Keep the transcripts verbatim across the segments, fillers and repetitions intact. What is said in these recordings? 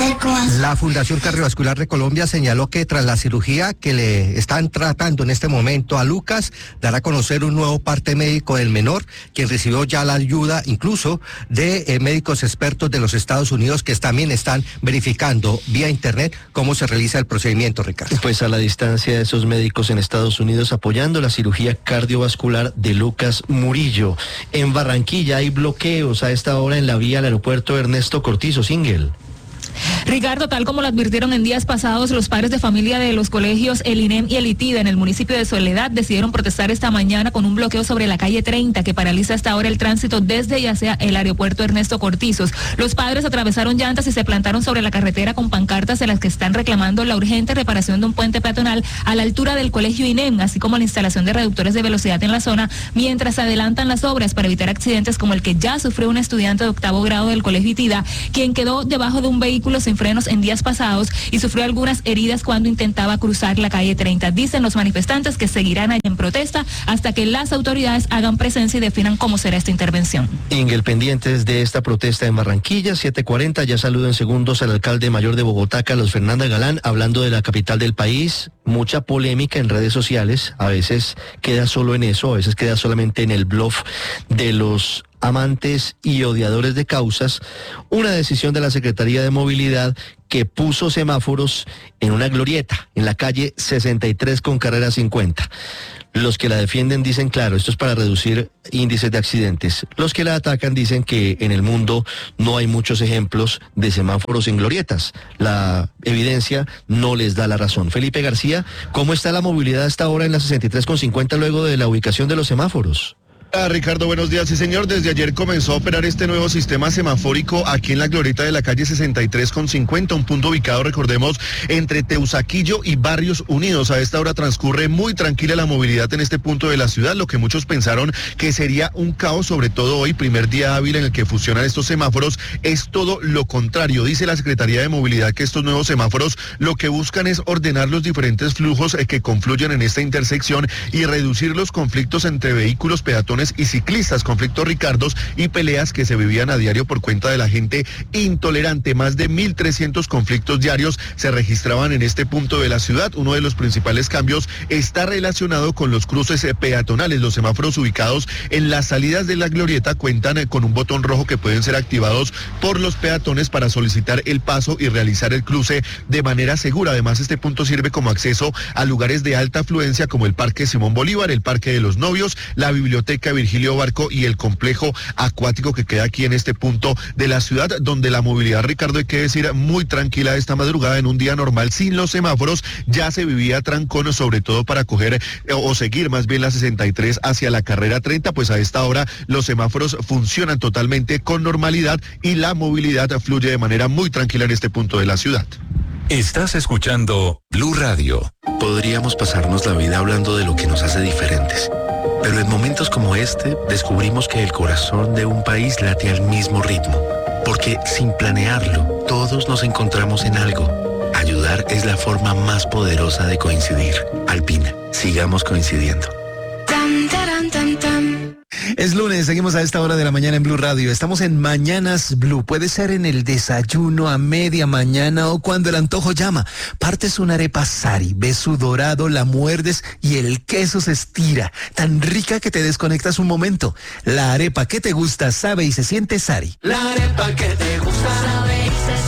La Fundación Cardiovascular de Colombia señaló que tras la cirugía que le están tratando en este momento a Lucas, dará a conocer un nuevo parte médico del menor, quien recibió ya la ayuda incluso de eh, médicos expertos de los Estados Unidos que también están verificando vía internet cómo se realiza el procedimiento, Ricardo. Pues a la distancia de esos médicos en Estados Unidos apoyando la cirugía cardiovascular de Lucas Murillo. En Barranquilla hay bloqueos a esta hora en la vía al aeropuerto Ernesto Cortizo, Singel. Ricardo, tal como lo advirtieron en días pasados, los padres de familia de los colegios El INEM y El ITIDA en el municipio de Soledad decidieron protestar esta mañana con un bloqueo sobre la calle treinta que paraliza hasta ahora el tránsito desde y hacia el aeropuerto Ernesto Cortizos. Los padres atravesaron llantas y se plantaron sobre la carretera con pancartas en las que están reclamando la urgente reparación de un puente peatonal a la altura del colegio INEM, así como la instalación de reductores de velocidad en la zona, mientras se adelantan las obras para evitar accidentes como el que ya sufrió un estudiante de octavo grado del colegio ITIDA, quien quedó debajo de un vehículo sin frenos en días pasados y sufrió algunas heridas cuando intentaba cruzar la calle treinta. Dicen los manifestantes que seguirán allí en protesta hasta que las autoridades hagan presencia y definan cómo será esta intervención. Ingel, pendientes de esta protesta en Barranquilla, siete cuarenta, ya saludo en segundos al alcalde mayor de Bogotá, Carlos Fernando Galán, hablando de la capital del país. Mucha polémica en redes sociales, a veces queda solo en eso, a veces queda solamente en el bluff de los amantes y odiadores de causas. Una decisión de la Secretaría de Movilidad que puso semáforos en una glorieta, en la calle sesenta y tres con carrera cincuenta. Los que la defienden dicen, claro, esto es para reducir índices de accidentes. Los que la atacan dicen que en el mundo no hay muchos ejemplos de semáforos en glorietas. La evidencia no les da la razón. Felipe García, ¿cómo está la movilidad hasta ahora en la sesenta y tres con cincuenta luego de la ubicación de los semáforos? Ah, Ricardo, buenos días. Sí, señor, desde ayer comenzó a operar este nuevo sistema semafórico aquí en la glorieta de la calle sesenta y tres con cincuenta, un punto ubicado, recordemos, entre Teusaquillo y Barrios Unidos. A esta hora transcurre muy tranquila la movilidad en este punto de la ciudad, lo que muchos pensaron que sería un caos, sobre todo hoy, primer día hábil en el que funcionan estos semáforos, es todo lo contrario. Dice la Secretaría de Movilidad que estos nuevos semáforos lo que buscan es ordenar los diferentes flujos eh, que confluyen en esta intersección y reducir los conflictos entre vehículos, peatones y ciclistas, conflictos, Ricardos, y peleas que se vivían a diario por cuenta de la gente intolerante. Más de mil trescientos conflictos diarios se registraban en este punto de la ciudad. Uno de los principales cambios está relacionado con los cruces peatonales. Los semáforos ubicados en las salidas de la glorieta cuentan con un botón rojo que pueden ser activados por los peatones para solicitar el paso y realizar el cruce de manera segura. Además, este punto sirve como acceso a lugares de alta afluencia como el Parque Simón Bolívar, el Parque de los Novios, la Biblioteca Virgilio Barco y el complejo acuático que queda aquí en este punto de la ciudad, donde la movilidad, Ricardo, hay que decir, muy tranquila esta madrugada. En un día normal sin los semáforos ya se vivía trancón, sobre todo para coger eh, o seguir más bien la sesenta y tres hacia la carrera treinta. Pues a esta hora los semáforos funcionan totalmente con normalidad y la movilidad fluye de manera muy tranquila en este punto de la ciudad. Estás escuchando Blue Radio. Podríamos pasarnos la vida hablando de lo que nos hace diferentes. Pero en momentos como este, descubrimos que el corazón de un país late al mismo ritmo. Porque sin planearlo, todos nos encontramos en algo. Ayudar es la forma más poderosa de coincidir. Alpina, sigamos coincidiendo. Tan, taran, tan, tan. Es lunes, seguimos a esta hora de la mañana en Blue Radio. Estamos en Mañanas Blue. Puede ser en el desayuno, a media mañana o cuando el antojo llama. Partes una arepa Sari, ves su dorado, la muerdes y el queso se estira. Tan rica que te desconectas un momento. La arepa que te gusta sabe y se siente Sari. La arepa que te gusta sabe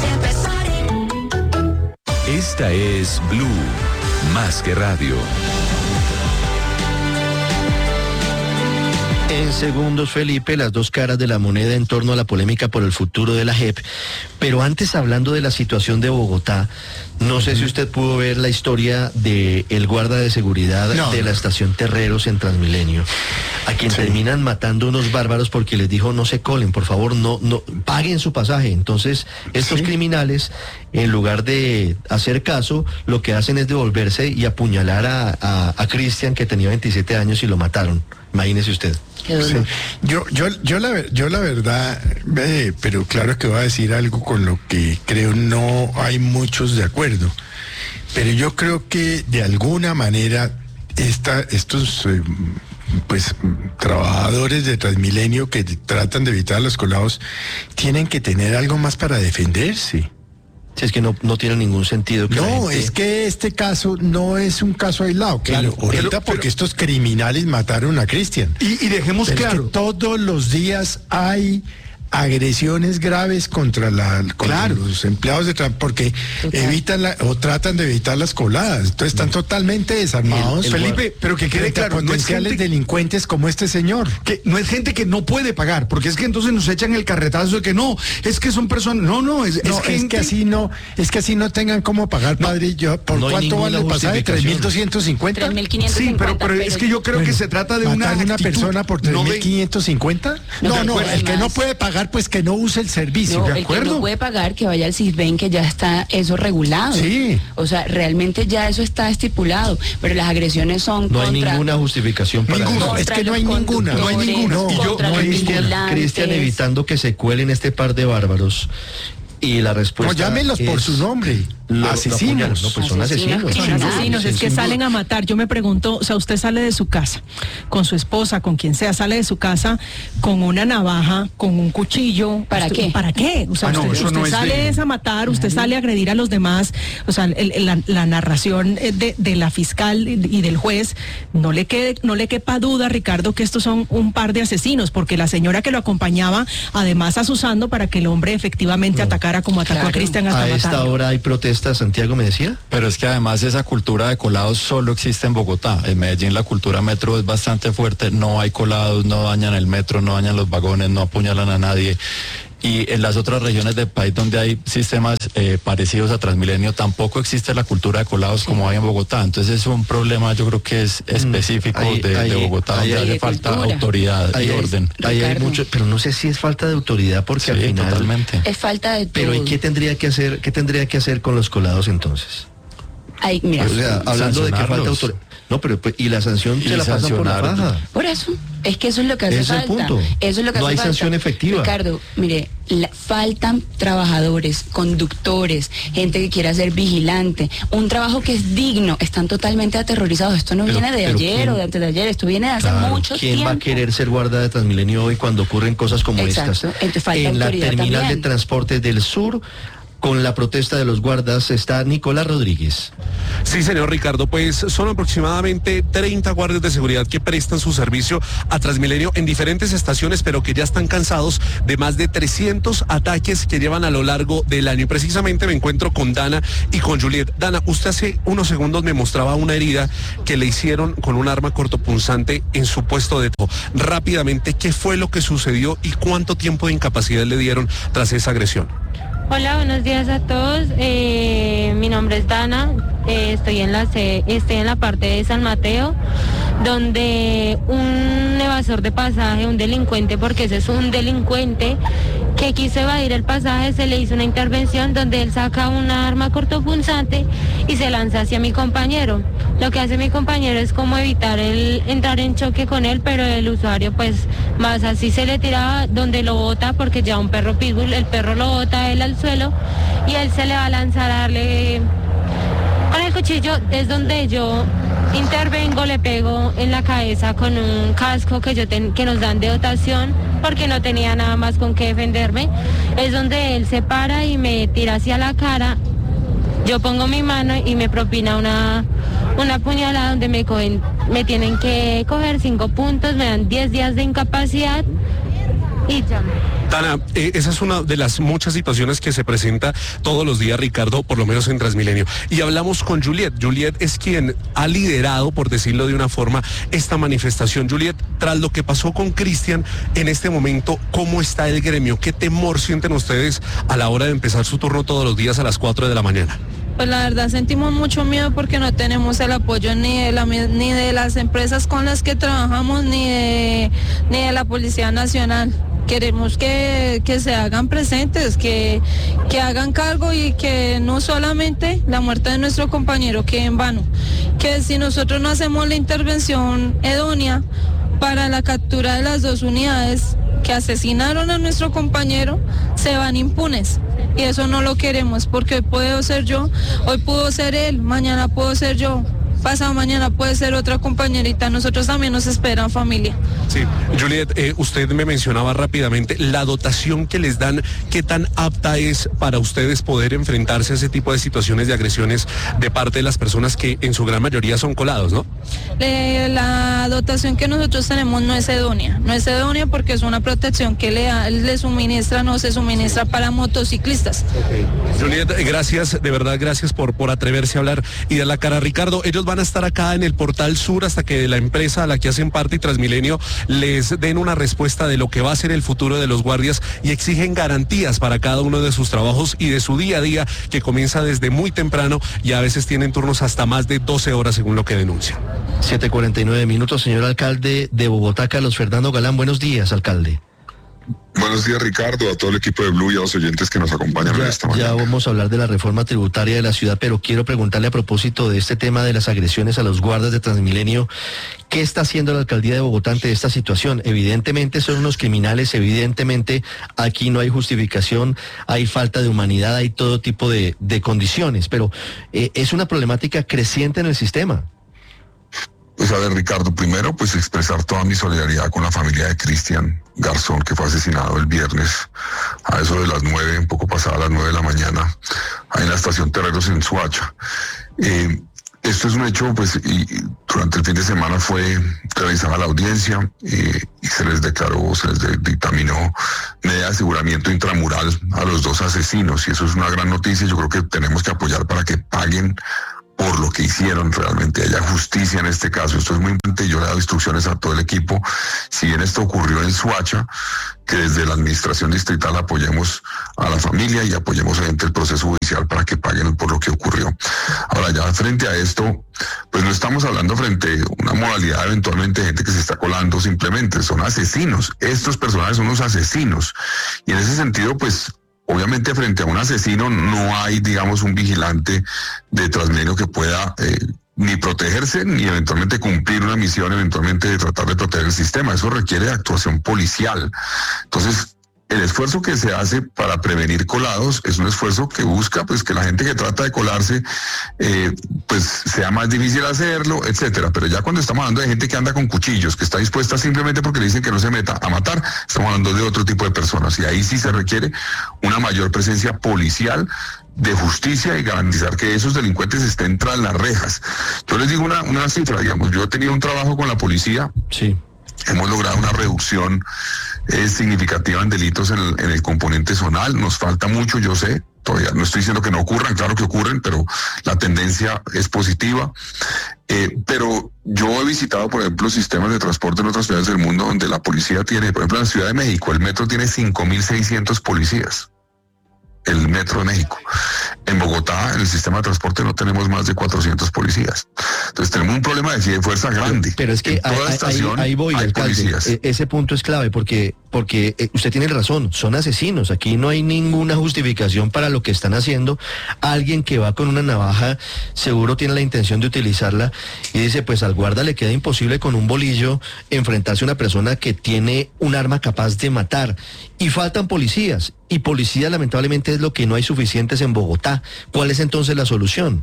y se siente Sari. Esta es Blue, más que radio. En segundos, Felipe, las dos caras de la moneda en torno a la polémica por el futuro de la J E P. Pero antes, hablando de la situación de Bogotá, no sé si usted pudo ver la historia de el guarda de seguridad no, de la estación Terreros en Transmilenio, a quien sí. terminan matando unos bárbaros porque les dijo no se colen, por favor, no, no paguen su pasaje. Entonces, estos sí. criminales, en lugar de hacer caso, lo que hacen es devolverse y apuñalar a, a, a Cristian, que tenía veintisiete años, y lo mataron. Imagínese usted. Sí. Yo, yo, yo, la, yo la verdad, eh, pero claro que voy a decir algo con lo que creo no hay muchos de acuerdo, pero yo creo que de alguna manera esta, estos eh, pues trabajadores de Transmilenio que tratan de evitar los colados tienen que tener algo más para defenderse. Sí, es que no, no tiene ningún sentido. Que No, gente... es que este caso no es un caso aislado. Claro, El- ahorita pero- porque pero- estos criminales mataron a Cristian. Y, y dejemos Pero es claro. que todos los días hay agresiones graves contra la contra Claro. los empleados de transporte porque evitan la, o tratan de evitar las coladas. Entonces están totalmente desarmados. El- el Felipe, pero que quede frente a claro, no es potenciales gente- delincuentes como este señor. Que no es gente que no puede pagar, porque es que entonces nos echan el carretazo de que no, es que son personas, no, no, es, No, es es gente... que así no, es que así no tengan cómo pagar, padre. Yo, ¿por no hay cuánto vale el ninguna pasaje? ¿tres mil doscientos cincuenta? tres mil quinientos Sí, cincuenta. pero, pero es que yo creo que se trata de una ¿Matar a una actitud, persona por no de- tres mil quinientos cincuenta? No, No, de no, acuerdo, el que no además- puede pagar, pues que no use el servicio, No, ¿de el que acuerdo? no puede pagar, que vaya al CISBEN, que ya está eso regulado. Sí. O sea, realmente ya eso está estipulado, pero las agresiones son No hay contra... ninguna justificación para Ninguna. eso. No, es contra que no los hay ninguna. No hay conductores, ninguna. No, Y yo- contra no los hay ninguna. vigilantes. Cristian evitando que se cuelen este par de bárbaros. Y la respuesta No, llámenlos por es- su nombre. lo- lo Asesinos. apoyaron. No, pues son Asesinos, asesinos. criminales. Son asesinos, es que Sin salen duda. a matar. Yo me pregunto, o sea, usted sale de su casa con su esposa, con quien sea, sale de su casa con una navaja, con un cuchillo. ¿Para Usted- qué? ¿Para qué? O sea, Ah, no, usted, eso usted no es sale de- es a matar, usted sale a agredir a los demás. O sea, el- el- la, la narración eh, de, de la fiscal y del juez, no le quede, no le quepa duda, Ricardo, que estos son un par de asesinos, porque la señora que lo acompañaba, además asusando para que el hombre efectivamente atacara como atacó Claro. a Cristian hasta A esta matarlo. hora hay protestas, Santiago me decía. Pero es que además esa cultura de colados solo existe en Bogotá. En Medellín la cultura metro es bastante fuerte, no hay colados, no dañan el metro, no dañan los vagones, no apuñalan a nadie. Y en las otras regiones del país donde hay sistemas eh, parecidos a Transmilenio tampoco existe la cultura de colados como hay en Bogotá. Entonces es un problema yo creo que es específico ahí- de, ahí- de Bogotá ahí donde hay hace falta cultura. autoridad Ahí y hay- orden. ahí hay Ricardo. mucho, pero no sé si es falta de autoridad porque Sí, al final. totalmente. Es falta de todo. Pero ¿y qué tendría que hacer, qué tendría que hacer con los colados entonces? Ay, mira, O sea, hablando de que falta sancionarlos. autoridad. No, pero pues, y la sanción Y se la pasan por la sancionar. paja. por eso, es que eso es lo que hace Ese es el falta. punto. Eso es lo que No hace hay falta. sanción efectiva. Ricardo, mire, la- faltan trabajadores, conductores, gente que quiera ser vigilante, un trabajo que es digno. Están totalmente aterrorizados. Esto no Pero- viene de pero ayer ¿quién- o de antes de ayer, esto viene de hace Claro, mucho ¿quién tiempo. va a querer ser guarda de Transmilenio hoy cuando ocurren cosas como Exacto, estas? entonces falta En la autoridad terminal también. de transporte del sur, con la protesta de los guardas, está Nicolás Rodríguez. Sí, señor Ricardo, pues son aproximadamente treinta guardias de seguridad que prestan su servicio a Transmilenio en diferentes estaciones, pero que ya están cansados de más de trescientos ataques que llevan a lo largo del año. Y precisamente me encuentro con Dana y con Juliet. Dana, usted hace unos segundos me mostraba una herida que le hicieron con un arma cortopunzante en su puesto de trabajo. Rápidamente, ¿qué fue lo que sucedió y cuánto tiempo de incapacidad le dieron tras esa agresión? Hola, buenos días a todos. Eh, mi nombre es Dana. Eh, estoy en la ce- estoy en la parte de San Mateo, donde un evasor de pasaje, un delincuente, porque ese es un delincuente que quiso evadir el pasaje, se le hizo una intervención donde él saca una arma cortopunzante y se lanza hacia mi compañero. Lo que hace mi compañero es como evitar el entrar en choque con él, pero el usuario pues más así se le tiraba donde lo bota, porque ya un perro pitbull, el perro lo bota a él al suelo y él se le va a lanzar a darle con el cuchillo. Es donde yo intervengo, le pego en la cabeza con un casco que yo ten- que nos dan de dotación, porque no tenía nada más con qué defenderme. Es donde él se para y me tira hacia la cara. Yo pongo mi mano y me propina una, una puñalada donde me cogen, me tienen que coger cinco puntos, me dan diez días de incapacidad y ya. Dana, eh, esa es una de las muchas situaciones que se presenta todos los días, Ricardo, por lo menos en Transmilenio. Y hablamos con Juliet. Juliet es quien ha liderado, por decirlo de una forma, esta manifestación. Juliet, tras lo que pasó con Cristian, en este momento, ¿cómo está el gremio? ¿Qué temor sienten ustedes a la hora de empezar su turno todos los días a las cuatro de la mañana? Pues la verdad sentimos mucho miedo porque no tenemos el apoyo ni de, la, ni de las empresas con las que trabajamos ni de, ni de la Policía Nacional. Queremos que, que se hagan presentes, que, que hagan cargo y que no solamente la muerte de nuestro compañero quede en vano, que si nosotros no hacemos la intervención idónea para la captura de las dos unidades que asesinaron a nuestro compañero, se van impunes. Y eso no lo queremos, porque hoy puedo ser yo, hoy pudo ser él, mañana puedo ser yo. pasado mañana puede ser otra compañerita. Nosotros también nos esperan familia. Sí, Juliet, eh, usted me mencionaba rápidamente la dotación que les dan, ¿qué tan apta es para ustedes poder enfrentarse a ese tipo de situaciones de agresiones de parte de las personas que en su gran mayoría son colados, ¿no? Eh, la dotación que nosotros tenemos no es idónea, no es idónea porque es una protección que le, le suministra, no se suministra para motociclistas. Okay. Juliet, gracias, de verdad, gracias por, por atreverse a hablar y dar la cara. Ricardo, ellos van a estar acá en el Portal Sur hasta que la empresa a la que hacen parte y Transmilenio les den una respuesta de lo que va a ser el futuro de los guardias y exigen garantías para cada uno de sus trabajos y de su día a día, que comienza desde muy temprano y a veces tienen turnos hasta más de doce horas según lo que denuncian. siete cuarenta y nueve minutos, señor alcalde de Bogotá, Carlos Fernando Galán. Buenos días, alcalde. Buenos días, Ricardo, a todo el equipo de Blue y a los oyentes que nos acompañan ya, en esta mañana. Ya vamos a hablar de la reforma tributaria de la ciudad, pero quiero preguntarle a propósito de este tema de las agresiones a los guardas de Transmilenio, ¿qué está haciendo la alcaldía de Bogotá ante esta situación? Evidentemente son unos criminales, evidentemente aquí no hay justificación, hay falta de humanidad, hay todo tipo de, de condiciones, pero eh, es una problemática creciente en el sistema. Pues a ver, Ricardo, primero pues expresar toda mi solidaridad con la familia de Cristian Garzón, que fue asesinado el viernes a eso de las nueve, un poco pasada las nueve de la mañana, ahí en la estación Terreros en Soacha. Eh, esto es un hecho, pues, y, y durante el fin de semana fue realizada la audiencia eh, y se les declaró, se les de, dictaminó medida de aseguramiento intramural a los dos asesinos, y eso es una gran noticia. Yo creo que tenemos que apoyar para que paguen por lo que hicieron, realmente haya justicia en este caso. Esto es muy importante. Yo le he dado instrucciones a todo el equipo, si bien esto ocurrió en Soacha, que desde la administración distrital apoyemos a la familia y apoyemos entre el proceso judicial para que paguen por lo que ocurrió. Ahora, ya frente a esto, pues no estamos hablando frente a una modalidad eventualmente de gente que se está colando, simplemente son asesinos. Estos personajes son unos asesinos, y en ese sentido, pues obviamente frente a un asesino no hay, digamos, un vigilante de Transmilenio que pueda eh, ni protegerse ni eventualmente cumplir una misión, eventualmente de tratar de proteger el sistema. Eso requiere actuación policial. Entonces, el esfuerzo que se hace para prevenir colados es un esfuerzo que busca pues que la gente que trata de colarse eh, pues sea más difícil hacerlo, etcétera. Pero ya cuando estamos hablando de gente que anda con cuchillos, que está dispuesta simplemente porque le dicen que no se meta a matar, estamos hablando de otro tipo de personas, y ahí sí se requiere una mayor presencia policial de justicia y garantizar que esos delincuentes estén tras las rejas. Yo les digo una, una cifra, digamos, yo he tenido un trabajo con la policía. Sí. Hemos logrado una reducción eh, significativa en delitos en el, en el componente zonal. Nos falta mucho, yo sé, todavía no estoy diciendo que no ocurran, claro que ocurren, pero la tendencia es positiva. Eh, pero yo he visitado, por ejemplo, sistemas de transporte en otras ciudades del mundo donde la policía tiene, por ejemplo, en la Ciudad de México, el metro tiene cinco mil seiscientos policías. El Metro de México. En Bogotá, en el sistema de transporte, no tenemos más de cuatrocientos policías. Entonces tenemos un problema de, de fuerza grande. Pero es que en toda ahí, estación ahí, ahí voy, hay alcalde. policías. E- ese punto es clave porque, porque eh, usted tiene razón, son asesinos. Aquí no hay ninguna justificación para lo que están haciendo. Alguien que va con una navaja seguro tiene la intención de utilizarla y dice, pues al guarda le queda imposible con un bolillo enfrentarse a una persona que tiene un arma capaz de matar. Y faltan policías, y policías lamentablemente es lo que no hay suficientes en Bogotá. ¿Cuál es entonces la solución?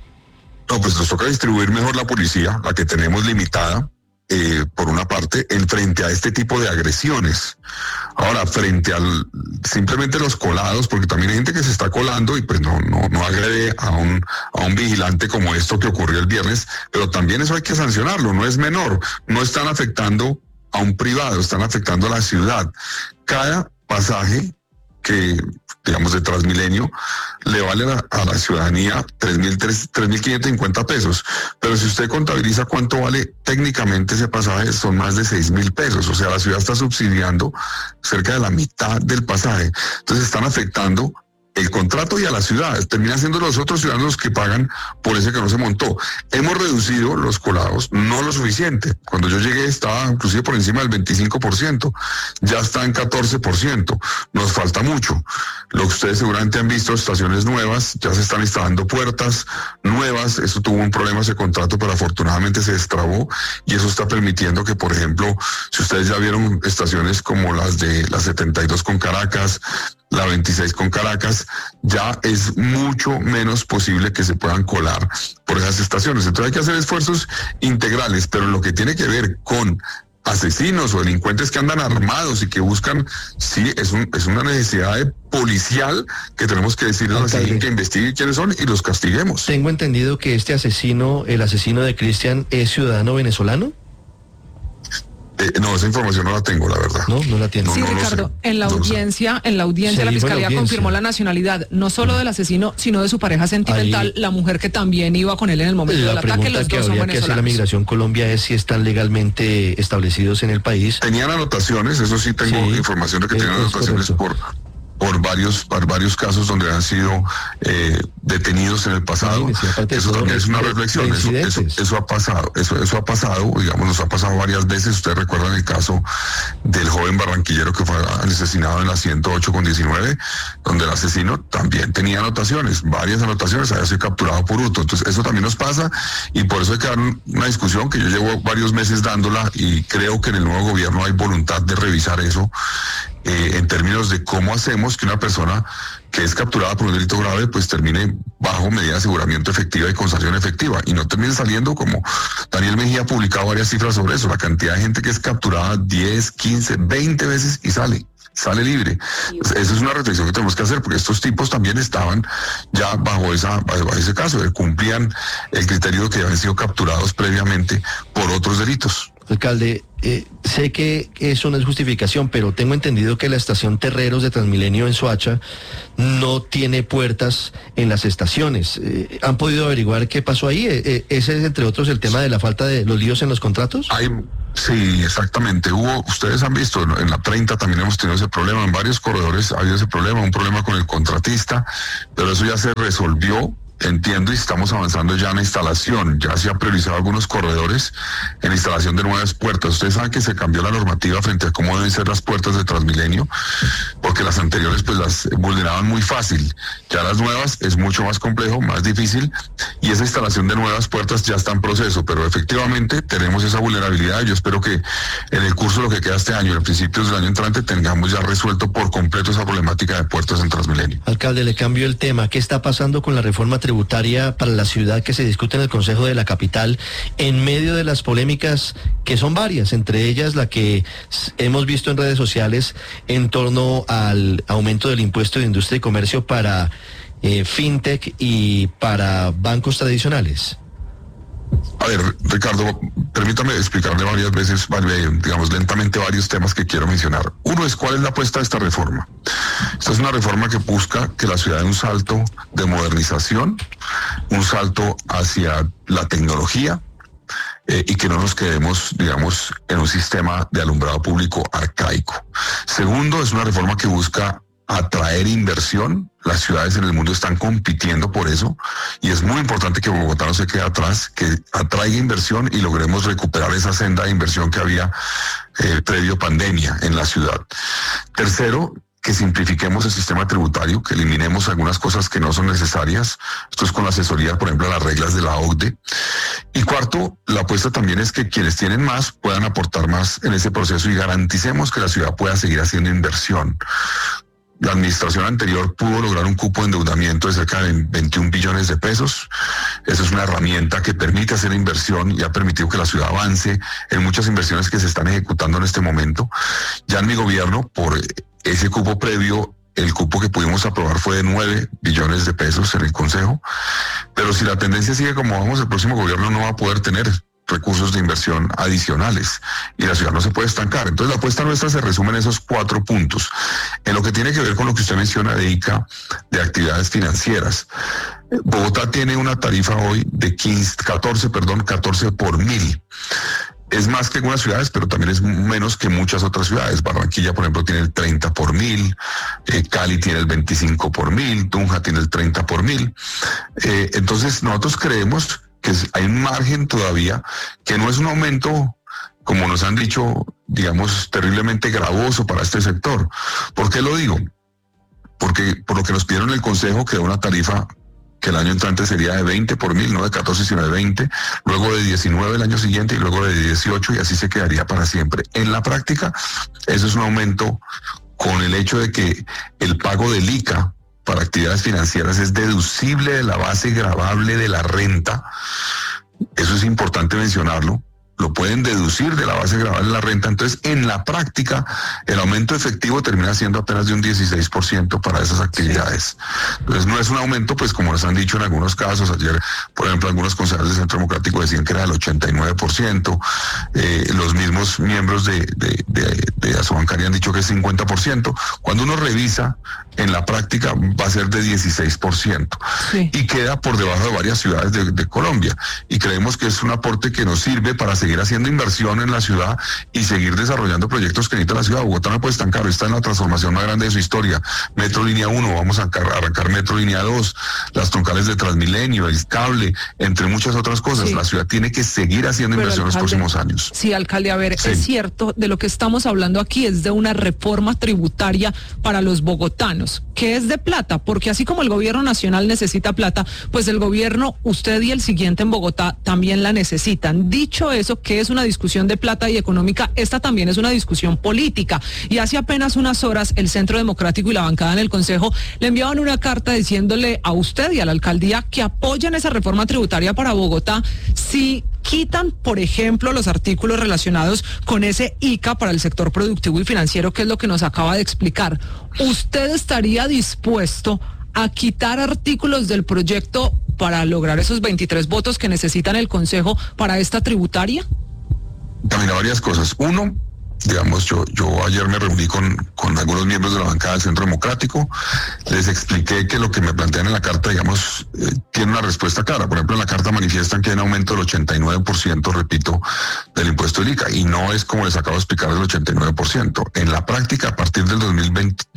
No, pues nos toca distribuir mejor la policía, la que tenemos limitada, eh, por una parte, en frente a este tipo de agresiones. Ahora, frente al simplemente los colados, porque también hay gente que se está colando y pues no, no, no agrede a un, a un vigilante como esto que ocurrió el viernes, pero también eso hay que sancionarlo, no es menor, no están afectando a un privado, están afectando a la ciudad. Cada pasaje que, digamos, de Transmilenio le vale a, a la ciudadanía tres mil quinientos cincuenta pesos, pero si usted contabiliza cuánto vale técnicamente ese pasaje, son más de seis mil pesos, o sea, la ciudad está subsidiando cerca de la mitad del pasaje. Entonces están afectando el contrato y a la ciudad, terminan siendo los otros ciudadanos los que pagan por ese que no se montó. Hemos reducido los colados, no lo suficiente. Cuando yo llegué estaba inclusive por encima del veinticinco por ciento, ya está en catorce por ciento, nos falta mucho. Lo que ustedes seguramente han visto, estaciones nuevas, ya se están instalando puertas nuevas, eso tuvo un problema ese contrato, pero afortunadamente se destrabó y eso está permitiendo que, por ejemplo, si ustedes ya vieron estaciones como las de las setenta y dos con Caracas, la veintiséis con Caracas, ya es mucho menos posible que se puedan colar por esas estaciones. Entonces hay que hacer esfuerzos integrales, pero lo que tiene que ver con asesinos o delincuentes que andan armados y que buscan, sí, es, un, es una necesidad de policial que tenemos que decirle a la CIGIN que investigue quiénes son y los castiguemos. Tengo entendido que este asesino, el asesino de Cristian, es ciudadano venezolano. Eh, no, esa información no la tengo, la verdad. No, no la tiene. Sí, no, no Ricardo, en la audiencia, en la audiencia Se la dijo en la fiscalía audiencia. confirmó la nacionalidad, no solo del asesino, sino de su pareja sentimental, Ahí- la mujer que también iba con él en el momento La del ataque. pregunta Los que dos son habría que hacer la venezolanos. Migración Colombia es si están legalmente establecidos en el país. Tenían anotaciones, eso sí tengo Sí, información de que es- tenían es anotaciones por por varios por varios casos donde han sido eh, detenidos en el pasado. Imagínese, aparte de Eso todo, también es una de- reflexión. de Eso, eso, incidentes. eso ha pasado, eso, eso ha pasado, digamos, nos ha pasado varias veces. Ustedes recuerdan el caso del joven barranquillero que fue asesinado en la ciento ocho con diecinueve, donde el asesino también tenía anotaciones, varias anotaciones, había sido capturado por hurto. Entonces, eso también nos pasa y por eso hay que dar una discusión que yo llevo varios meses dándola y creo que en el nuevo gobierno hay voluntad de revisar eso. Eh, en términos de cómo hacemos que una persona que es capturada por un delito grave pues termine bajo medida de aseguramiento efectiva y con sanción efectiva y no termine saliendo, como Daniel Mejía ha publicado varias cifras sobre eso, la cantidad de gente que es capturada diez, quince, veinte veces y sale. Sale libre. Esa es una reflexión que tenemos que hacer, porque estos tipos también estaban ya bajo esa bajo ese caso, eh, cumplían el criterio de que habían sido capturados previamente por otros delitos. Alcalde, eh, sé que eso no es justificación, pero tengo entendido que la estación Terreros de Transmilenio en Soacha no tiene puertas en las estaciones. Eh, ¿Han podido averiguar qué pasó ahí? Eh, eh, ese es, entre otros, el tema de la falta de los líos en los contratos. Hay, sí, exactamente. Hubo, ustedes han visto, en la treinta también hemos tenido ese problema, en varios corredores ha habido ese problema, un problema con el contratista, pero eso ya se resolvió. Entiendo y estamos avanzando ya en la instalación, ya se ha priorizado algunos corredores en la instalación de nuevas puertas. Ustedes saben que se cambió la normativa frente a cómo deben ser las puertas de Transmilenio, porque las anteriores pues las vulneraban muy fácil. Ya las nuevas es mucho más complejo, más difícil, y esa instalación de nuevas puertas ya está en proceso, pero efectivamente tenemos esa vulnerabilidad. Yo espero que en el curso de lo que queda este año, en principios del año entrante, tengamos ya resuelto por completo esa problemática de puertas en Transmilenio. Alcalde, le cambio el tema. ¿Qué está pasando con la reforma tributaria para la ciudad que se discute en el Consejo de la Capital en medio de las polémicas que son varias, entre ellas la que s- hemos visto en redes sociales en torno al aumento del impuesto de industria y comercio para eh, fintech y para bancos tradicionales? A ver, Ricardo, permítame explicarle varias veces, vale, digamos lentamente, varios temas que quiero mencionar. Uno es cuál es la apuesta de esta reforma. Esta es una reforma que busca que la ciudad dé un salto de modernización, un salto hacia la tecnología, eh, y que no nos quedemos, digamos, en un sistema de alumbrado público arcaico. Segundo, es una reforma que busca atraer inversión. Las ciudades en el mundo están compitiendo por eso y es muy importante que Bogotá no se quede atrás, que atraiga inversión y logremos recuperar esa senda de inversión que había eh, previo pandemia en la ciudad. Tercero, que simplifiquemos el sistema tributario, que eliminemos algunas cosas que no son necesarias. Esto es con la asesoría, por ejemplo, a las reglas de la O C D E. Y cuarto, la apuesta también es que quienes tienen más puedan aportar más en ese proceso y garanticemos que la ciudad pueda seguir haciendo inversión. La administración anterior pudo lograr un cupo de endeudamiento de cerca de veintiún billones de pesos. Esa es una herramienta que permite hacer inversión y ha permitido que la ciudad avance en muchas inversiones que se están ejecutando en este momento. Ya en mi gobierno, por ese cupo previo, el cupo que pudimos aprobar fue de nueve billones de pesos en el Consejo. Pero si la tendencia sigue como vamos, el próximo gobierno no va a poder tener recursos de inversión adicionales y la ciudad no se puede estancar. Entonces la apuesta nuestra se resume en esos cuatro puntos. En lo que tiene que ver con lo que usted menciona de I C A, de actividades financieras. Bogotá tiene una tarifa hoy de quince, catorce, perdón, catorce por mil. Es más que algunas ciudades, pero también es menos que muchas otras ciudades. Barranquilla, por ejemplo, tiene el treinta por mil, eh, Cali tiene el veinticinco por mil, Tunja tiene el treinta por mil. Eh, entonces nosotros creemos que hay un margen todavía, que no es un aumento, como nos han dicho, digamos, terriblemente gravoso para este sector. ¿Por qué lo digo? Porque por lo que nos pidieron el Consejo, quedó una tarifa que el año entrante sería de veinte por mil, no de catorce, sino de veinte, luego de diecinueve el año siguiente y luego de dieciocho, y así se quedaría para siempre. En la práctica, eso es un aumento con el hecho de que el pago del I C A para actividades financieras es deducible de la base gravable de la renta. Eso es importante mencionarlo. Lo pueden deducir de la base gravable de la renta. Entonces, en la práctica, el aumento efectivo termina siendo apenas de un dieciséis por ciento para esas actividades. Entonces, no es un aumento, pues como les han dicho en algunos casos. Ayer, por ejemplo, algunos concejales del Centro Democrático decían que era del ochenta y nueve por ciento. Eh, los mismos miembros de, de, de, de Asobancaria han dicho que es cincuenta por ciento. Cuando uno revisa, en la práctica va a ser de dieciséis por ciento. Sí. Y queda por debajo de varias ciudades de, de Colombia. Y creemos que es un aporte que nos sirve para seguir haciendo inversión en la ciudad y seguir desarrollando proyectos que necesita la ciudad. Bogotá no puede estancar, está en la transformación más grande de su historia. Metro Línea uno, vamos a arrancar Metro Línea dos, las troncales de Transmilenio, el cable, entre muchas otras cosas. Sí. La ciudad tiene que seguir haciendo Pero, inversión en los próximos años. Sí, alcalde, a ver, Sí. es cierto, de lo que estamos hablando aquí es de una reforma tributaria para los bogotanos, que es de plata, porque así como el gobierno nacional necesita plata, pues el gobierno, usted y el siguiente en Bogotá también la necesitan. Dicho eso, que es una discusión de plata y económica, esta también es una discusión política. Y hace apenas unas horas el Centro Democrático y la bancada en el Consejo le enviaban una carta diciéndole a usted y a la alcaldía que apoyan esa reforma tributaria para Bogotá si quitan, por ejemplo, los artículos relacionados con ese I C A para el sector productivo y financiero, que es lo que nos acaba de explicar. ¿Usted estaría dispuesto a quitar artículos del proyecto para lograr esos veintitrés votos que necesitan el Consejo para esta tributaria? También varias cosas. Uno, digamos, yo, yo ayer me reuní con, con algunos miembros de la bancada del Centro Democrático, les expliqué que lo que me plantean en la carta, digamos, eh, tiene una respuesta clara. Por ejemplo, en la carta manifiestan que hay un aumento del ochenta y nueve por ciento, repito, del impuesto del I C A, y no es como les acabo de explicar del ochenta y nueve por ciento. En la práctica, a partir del dos mil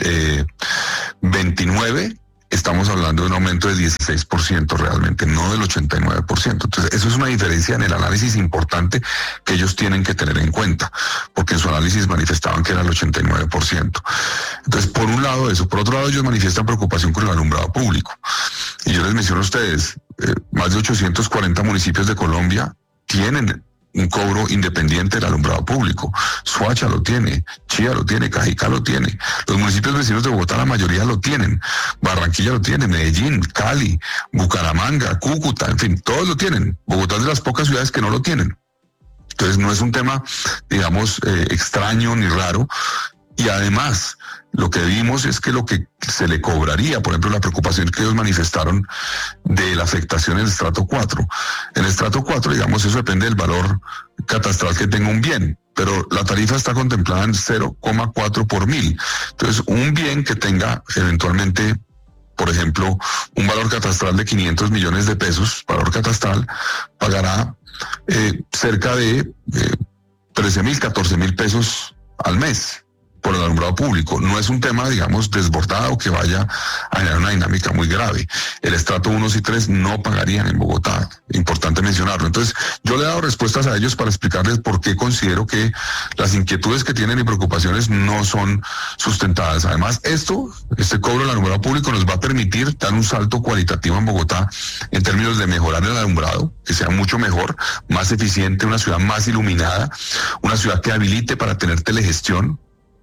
veintinueve, estamos hablando de un aumento de dieciséis por ciento realmente, no del ochenta y nueve por ciento. Entonces, eso es una diferencia en el análisis importante que ellos tienen que tener en cuenta, porque en su análisis manifestaban que era el ochenta y nueve por ciento. Entonces, por un lado eso. Por otro lado, ellos manifiestan preocupación con el alumbrado público. Y yo les menciono a ustedes, eh, más de ochocientos cuarenta municipios de Colombia tienen un cobro independiente del alumbrado público. Soacha lo tiene, Chía lo tiene, Cajicá lo tiene. Los municipios vecinos de Bogotá, la mayoría lo tienen. Barranquilla lo tiene, Medellín, Cali, Bucaramanga, Cúcuta, en fin, todos lo tienen. Bogotá es de las pocas ciudades que no lo tienen. Entonces no es un tema, digamos, eh, extraño ni raro. Y además, lo que vimos es que lo que se le cobraría, por ejemplo, la preocupación que ellos manifestaron de la afectación en el estrato cuatro. En el estrato cuatro, digamos, eso depende del valor catastral que tenga un bien, pero la tarifa está contemplada en cero coma cuatro por mil. Entonces, un bien que tenga eventualmente, por ejemplo, un valor catastral de quinientos millones de pesos, valor catastral, pagará eh, cerca de eh, trece mil, catorce mil pesos al mes por el alumbrado público. No es un tema, digamos, desbordado que vaya a generar una dinámica muy grave. El estrato uno y tres no pagarían en Bogotá. Importante mencionarlo. Entonces, yo le he dado respuestas a ellos para explicarles por qué considero que las inquietudes que tienen y preocupaciones no son sustentadas. Además, esto, este cobro del alumbrado público nos va a permitir dar un salto cualitativo en Bogotá en términos de mejorar el alumbrado, que sea mucho mejor, más eficiente, una ciudad más iluminada, una ciudad que habilite para tener telegestión.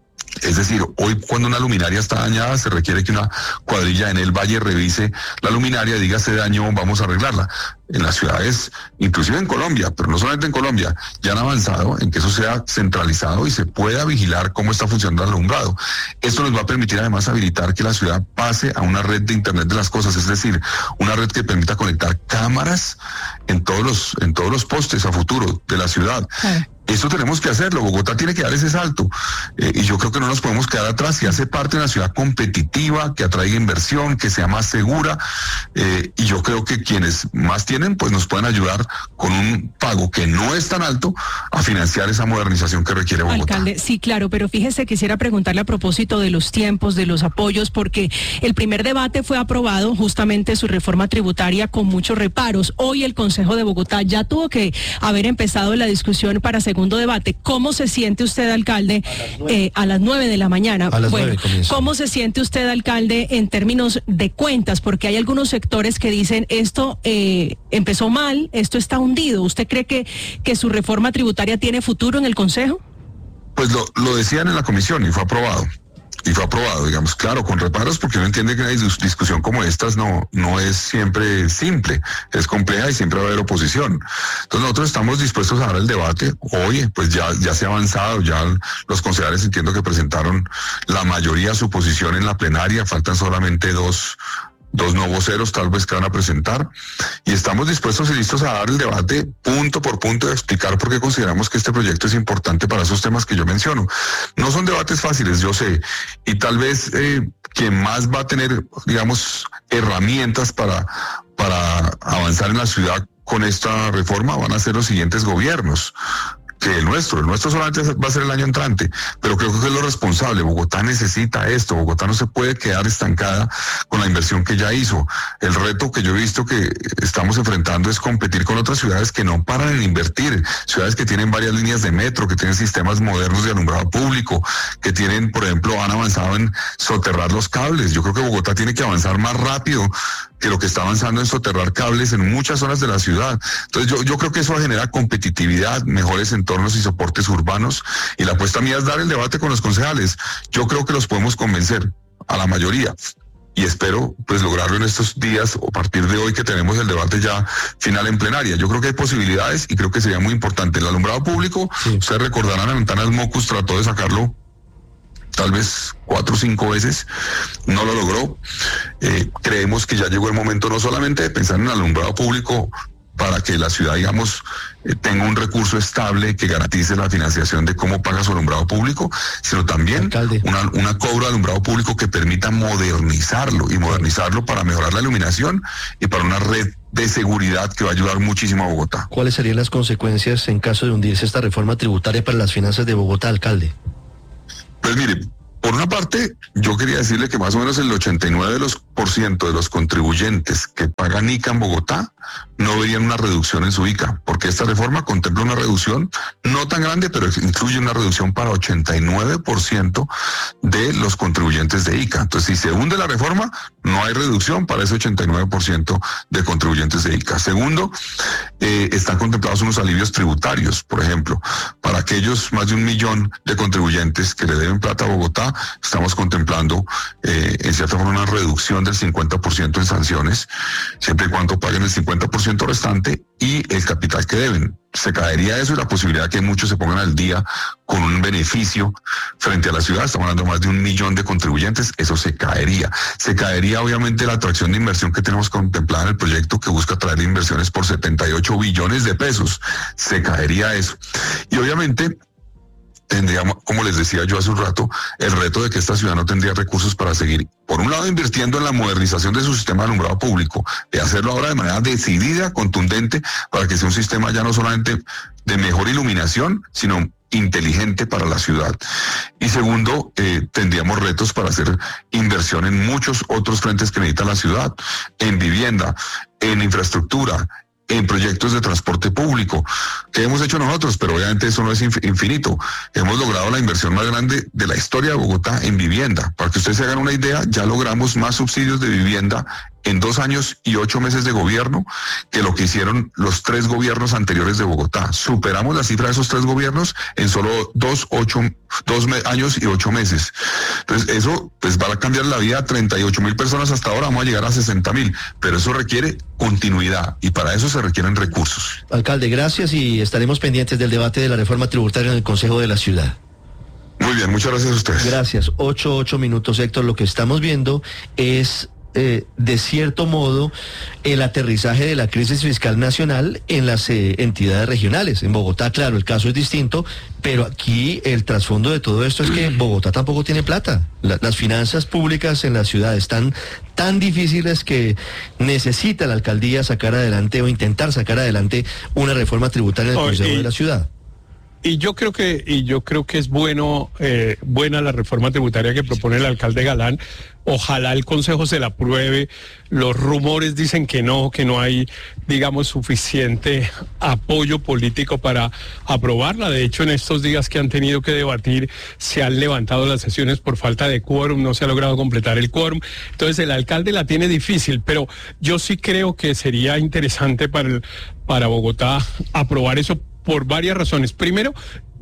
Es decir, hoy cuando una luminaria está dañada se requiere que una cuadrilla en el valle revise la luminaria, diga este daño, vamos a arreglarla. En las ciudades, inclusive en Colombia, pero no solamente en Colombia, ya han avanzado en que eso sea centralizado y se pueda vigilar cómo está funcionando el alumbrado. Esto nos va a permitir además habilitar que la ciudad pase a una red de Internet de las cosas, es decir, una red que permita conectar cámaras en todos los, en todos los postes a futuro de la ciudad. Sí. Eso tenemos que hacerlo. Bogotá tiene que dar ese salto. Eh, y yo creo que no nos podemos quedar atrás y hace parte de una ciudad competitiva, que atraiga inversión, que sea más segura. Eh, y yo creo que quienes más tienen, pues nos pueden ayudar con un pago que no es tan alto a financiar esa modernización que requiere Bogotá. Alcalde, sí, claro, pero fíjese, quisiera preguntarle a propósito de los tiempos, de los apoyos, porque el primer debate fue aprobado, justamente su reforma tributaria, con muchos reparos. Hoy el Consejo de Bogotá ya tuvo que haber empezado la discusión para segundo debate. ¿Cómo se siente usted, alcalde, eh, a las nueve de la mañana? A las bueno, nueve comienza. ¿Cómo se siente usted, alcalde, en términos de cuentas? Porque hay algunos sectores que dicen esto eh, empezó mal, esto está hundido. ¿Usted cree que, que su reforma tributaria tiene futuro en el Consejo? Pues lo, lo decían en la comisión y fue aprobado. y fue aprobado, digamos, claro, con reparos, porque uno entiende que una dis- discusión como estas no, no es siempre simple, es compleja y siempre va a haber oposición. Entonces nosotros estamos dispuestos a dar el debate. Hoy, pues ya, ya se ha avanzado, ya los concejales entiendo que presentaron la mayoría de su posición en la plenaria, faltan solamente dos dos no voceros tal vez que van a presentar, y estamos dispuestos y listos a dar el debate punto por punto, de explicar por qué consideramos que este proyecto es importante para esos temas que yo menciono. No son debates fáciles, yo sé, y tal vez eh, quien más va a tener, digamos, herramientas para, para avanzar en la ciudad con esta reforma van a ser los siguientes gobiernos que el nuestro. El nuestro solamente va a ser el año entrante, pero creo que es lo responsable. Bogotá necesita esto. Bogotá no se puede quedar estancada con la inversión que ya hizo. El reto que yo he visto que estamos enfrentando es competir con otras ciudades que no paran en invertir, ciudades que tienen varias líneas de metro, que tienen sistemas modernos de alumbrado público, que tienen, por ejemplo, han avanzado en soterrar los cables. Yo creo que Bogotá tiene que avanzar más rápido que lo que está avanzando en soterrar cables en muchas zonas de la ciudad. Entonces yo, yo creo que eso genera competitividad, mejores entornos y soportes urbanos, y la apuesta mía es dar el debate con los concejales. Yo creo que los podemos convencer a la mayoría, y espero pues lograrlo en estos días o a partir de hoy que tenemos el debate ya final en plenaria. Yo creo que hay posibilidades y creo que sería muy importante. El alumbrado público, sí. Ustedes recordarán, a Ventanas Mocus trató de sacarlo tal vez cuatro o cinco veces, no lo logró. Eh, creemos que ya llegó el momento no solamente de pensar en el alumbrado público para que la ciudad, digamos, eh, tenga un recurso estable que garantice la financiación de cómo paga su alumbrado público, sino también una, una cobra de alumbrado público que permita modernizarlo y modernizarlo para mejorar la iluminación y para una red de seguridad que va a ayudar muchísimo a Bogotá. ¿Cuáles serían las consecuencias en caso de hundirse esta reforma tributaria para las finanzas de Bogotá, alcalde? Pues mire, por una parte, yo quería decirle que más o menos el ochenta y nueve por ciento de los contribuyentes que pagan I C A en Bogotá no verían una reducción en su I C A, porque esta reforma contempla una reducción no tan grande, pero incluye una reducción para ochenta y nueve por ciento de los contribuyentes de I C A. Entonces, si se hunde la reforma, no hay reducción para ese ochenta y nueve por ciento de contribuyentes de I C A. Segundo, eh, están contemplados unos alivios tributarios, por ejemplo, para aquellos más de un millón de contribuyentes que le deben plata a Bogotá, estamos contemplando eh, en cierta forma una reducción del cincuenta por ciento en sanciones, siempre y cuando paguen el cincuenta por ciento restante y el capital que deben. Se caería eso y la posibilidad que muchos se pongan al día con un beneficio frente a la ciudad. Estamos hablando de más de un millón de contribuyentes, eso se caería. Se caería obviamente la atracción de inversión que tenemos contemplada en el proyecto, que busca traer inversiones por setenta y ocho billones de pesos. Se caería eso. Y obviamente tendríamos, como les decía yo hace un rato, el reto de que esta ciudad no tendría recursos para seguir, por un lado, invirtiendo en la modernización de su sistema de alumbrado público, de hacerlo ahora de manera decidida, contundente, para que sea un sistema ya no solamente de mejor iluminación, sino inteligente para la ciudad. Y segundo, eh, tendríamos retos para hacer inversión en muchos otros frentes que necesita la ciudad, en vivienda, en infraestructura, en proyectos de transporte público, que hemos hecho nosotros, pero obviamente eso no es infinito. Hemos logrado la inversión más grande de la historia de Bogotá en vivienda. Para que ustedes se hagan una idea, ya logramos más subsidios de vivienda en dos años y ocho meses de gobierno que lo que hicieron los tres gobiernos anteriores de Bogotá. Superamos la cifra de esos tres gobiernos en solo dos, ocho, dos me, años y ocho meses. Entonces eso pues va a cambiar la vida a treinta y ocho mil personas hasta ahora, vamos a llegar a sesenta mil, pero eso requiere continuidad y para eso se requieren recursos. Alcalde, gracias y estaremos pendientes del debate de la reforma tributaria en el Consejo de la Ciudad. Muy bien, muchas gracias a ustedes. Gracias. Ocho, ocho minutos, Héctor. Lo que estamos viendo es Eh, de cierto modo, el aterrizaje de la crisis fiscal nacional en las eh, entidades regionales. En Bogotá, claro, el caso es distinto, pero aquí el trasfondo de todo esto es que Bogotá tampoco tiene plata. La, las finanzas públicas en la ciudad están tan difíciles que necesita la alcaldía sacar adelante o intentar sacar adelante una reforma tributaria en el oh, Consejo y... de la Ciudad. Y yo creo que y yo creo que es bueno eh, buena la reforma tributaria que propone el alcalde Galán. Ojalá el Consejo se la apruebe. Los rumores dicen que no, que no hay, digamos, suficiente apoyo político para aprobarla. De hecho, en estos días que han tenido que debatir, se han levantado las sesiones por falta de quórum, no se ha logrado completar el quórum. Entonces, el alcalde la tiene difícil, pero yo sí creo que sería interesante para, el, para Bogotá aprobar eso por varias razones. Primero,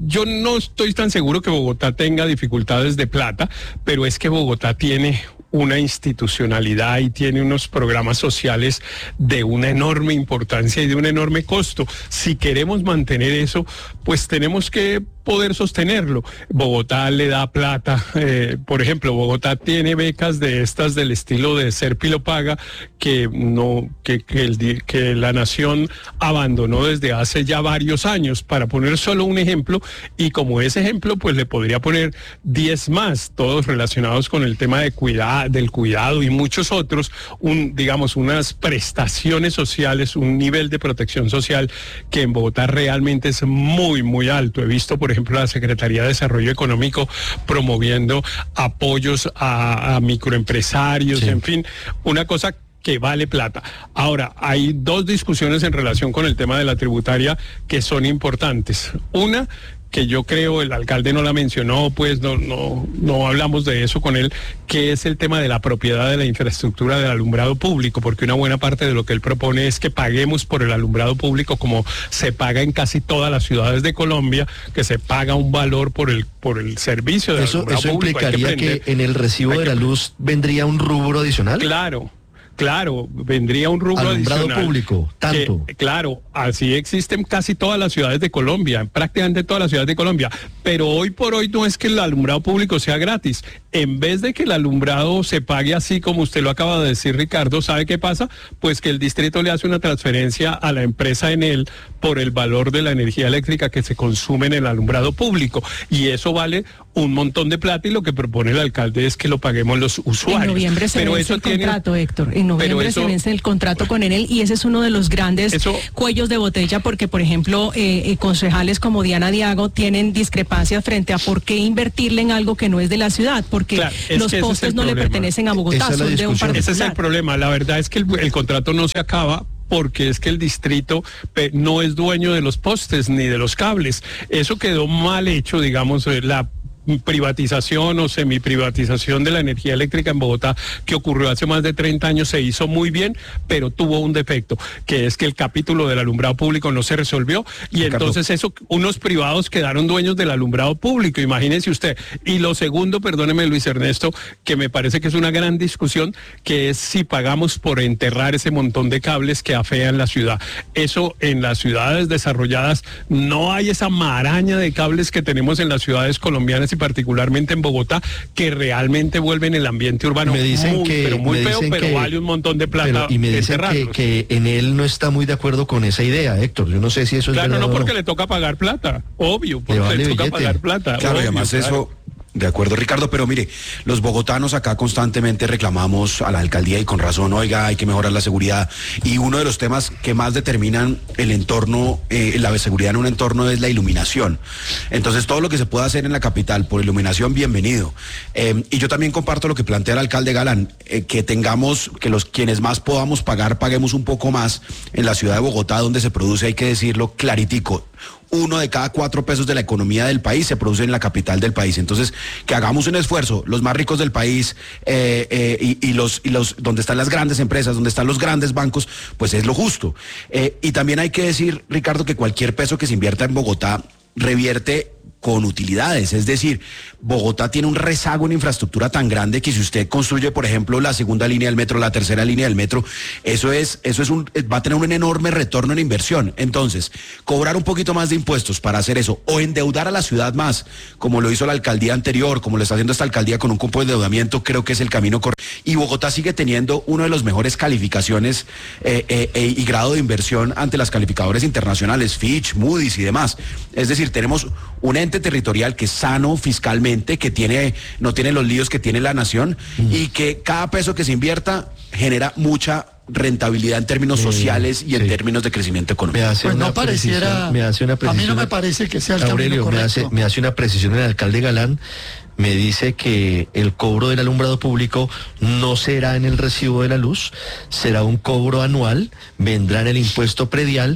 yo no estoy tan seguro que Bogotá tenga dificultades de plata, pero es que Bogotá tiene una institucionalidad y tiene unos programas sociales de una enorme importancia y de un enorme costo. Si queremos mantener eso, pues tenemos que poder sostenerlo. Bogotá le da plata, eh, por ejemplo, Bogotá tiene becas de estas del estilo de Serpi lo paga, que no, que, que, el, que la nación abandonó desde hace ya varios años, para poner solo un ejemplo, y como ese ejemplo, pues le podría poner diez más, todos relacionados con el tema de cuidado, del cuidado y muchos otros, un, digamos, unas prestaciones sociales, un nivel de protección social que en Bogotá realmente es muy, muy alto. He visto, por ejemplo, la Secretaría de Desarrollo Económico promoviendo apoyos a, a microempresarios, sí. En fin, una cosa que vale plata. Ahora, hay dos discusiones en relación con el tema de la tributaria que son importantes. Una, que yo creo el alcalde no la mencionó, pues no, no, no hablamos de eso con él, que es el tema de la propiedad de la infraestructura del alumbrado público, porque una buena parte de lo que él propone es que paguemos por el alumbrado público como se paga en casi todas las ciudades de Colombia, que se paga un valor por el por el servicio del eso, alumbrado eso público. ¿Eso implicaría que, que en el recibo de la luz vendría un rubro adicional? Claro. Claro, vendría un rubro alumbrado adicional. Público, tanto. Que, claro, así existen casi todas las ciudades de Colombia, prácticamente todas las ciudades de Colombia, pero hoy por hoy no es que el alumbrado público sea gratis. En vez de que el alumbrado se pague así como usted lo acaba de decir, Ricardo, ¿sabe qué pasa? Pues que el distrito le hace una transferencia a la empresa Enel por el valor de la energía eléctrica que se consume en el alumbrado público, y eso vale un montón de plata, y lo que propone el alcalde es que lo paguemos los usuarios. En noviembre se pero vence eso el tiene... contrato, Héctor. En noviembre eso... se vence el contrato con Enel, y ese es uno de los grandes eso... cuellos de botella, porque, por ejemplo, eh, eh, concejales como Diana Diago tienen discrepancias frente a por qué invertirle en algo que no es de la ciudad, porque claro, los postes no problema. le pertenecen a Bogotá, son de un particular. Ese es el problema. La verdad es que el, el contrato no se acaba, porque es que el distrito no es dueño de los postes ni de los cables. Eso quedó mal hecho, digamos, la privatización o semiprivatización de la energía eléctrica en Bogotá, que ocurrió hace más de treinta años, se hizo muy bien, pero tuvo un defecto, que es que el capítulo del alumbrado público no se resolvió, y Ricardo. Entonces eso, unos privados quedaron dueños del alumbrado público, imagínese usted. Y lo segundo, perdóneme Luis Ernesto, que me parece que es una gran discusión, que es si pagamos por enterrar ese montón de cables que afean la ciudad. Eso en las ciudades desarrolladas no hay esa maraña de cables que tenemos en las ciudades colombianas, y particularmente en Bogotá, que realmente vuelven el ambiente urbano me dicen muy, que, pero muy me feo, dicen pero que, vale un montón de plata. Pero, y me dicen que, que en él no está muy de acuerdo con esa idea, Héctor. Yo no sé si eso claro, es verdad. Claro, no, o porque no. le toca pagar plata, obvio, porque le, vale le toca billete. pagar plata. Claro, obvio, y además claro. eso... De acuerdo, Ricardo, pero mire, los bogotanos acá constantemente reclamamos a la alcaldía, y con razón, oiga, hay que mejorar la seguridad, y uno de los temas que más determinan el entorno, eh, la seguridad en un entorno, es la iluminación. Entonces, todo lo que se pueda hacer en la capital por iluminación, bienvenido. Eh, y yo también comparto lo que plantea el alcalde Galán, eh, que tengamos, que los quienes más podamos pagar, paguemos un poco más en la ciudad de Bogotá, donde se produce, hay que decirlo claritico, uno de cada cuatro pesos de la economía del país se produce en la capital del país. Entonces, que hagamos un esfuerzo, los más ricos del país, eh, eh, y, y los y los donde están las grandes empresas, donde están los grandes bancos, pues es lo justo. Eh, y también hay que decir, Ricardo, que cualquier peso que se invierta en Bogotá revierte con utilidades, es decir, Bogotá tiene un rezago en infraestructura tan grande que si usted construye, por ejemplo, la segunda línea del metro, la tercera línea del metro, eso es, eso es un, va a tener un enorme retorno en inversión. Entonces, cobrar un poquito más de impuestos para hacer eso, o endeudar a la ciudad más, como lo hizo la alcaldía anterior, como lo está haciendo esta alcaldía con un cupo de endeudamiento, creo que es el camino correcto. Y Bogotá sigue teniendo uno de los mejores calificaciones eh, eh, eh, y grado de inversión ante las calificadores internacionales, Fitch, Moody's y demás. Es decir, tenemos un ente territorial que es sano fiscalmente, que tiene, no tiene los líos que tiene la nación, mm. y que cada peso que se invierta genera mucha rentabilidad en términos eh, sociales y en sí. términos de crecimiento económico. Pues no pareciera, me hace una a mí no me parece que sea el Aurelio, camino correcto. Me hace, me hace una precisión el alcalde Galán, me dice que el cobro del alumbrado público no será en el recibo de la luz, será un cobro anual, vendrá en el impuesto predial,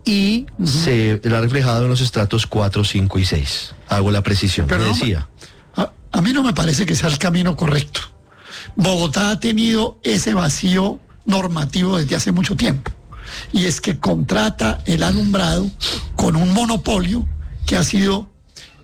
y uh-huh. se ha reflejado en los estratos cuatro, cinco y seis. Hago la precisión, Pero me no, decía. A, a mí no me parece que sea el camino correcto. Bogotá ha tenido ese vacío normativo desde hace mucho tiempo, y es que contrata el alumbrado con un monopolio que ha sido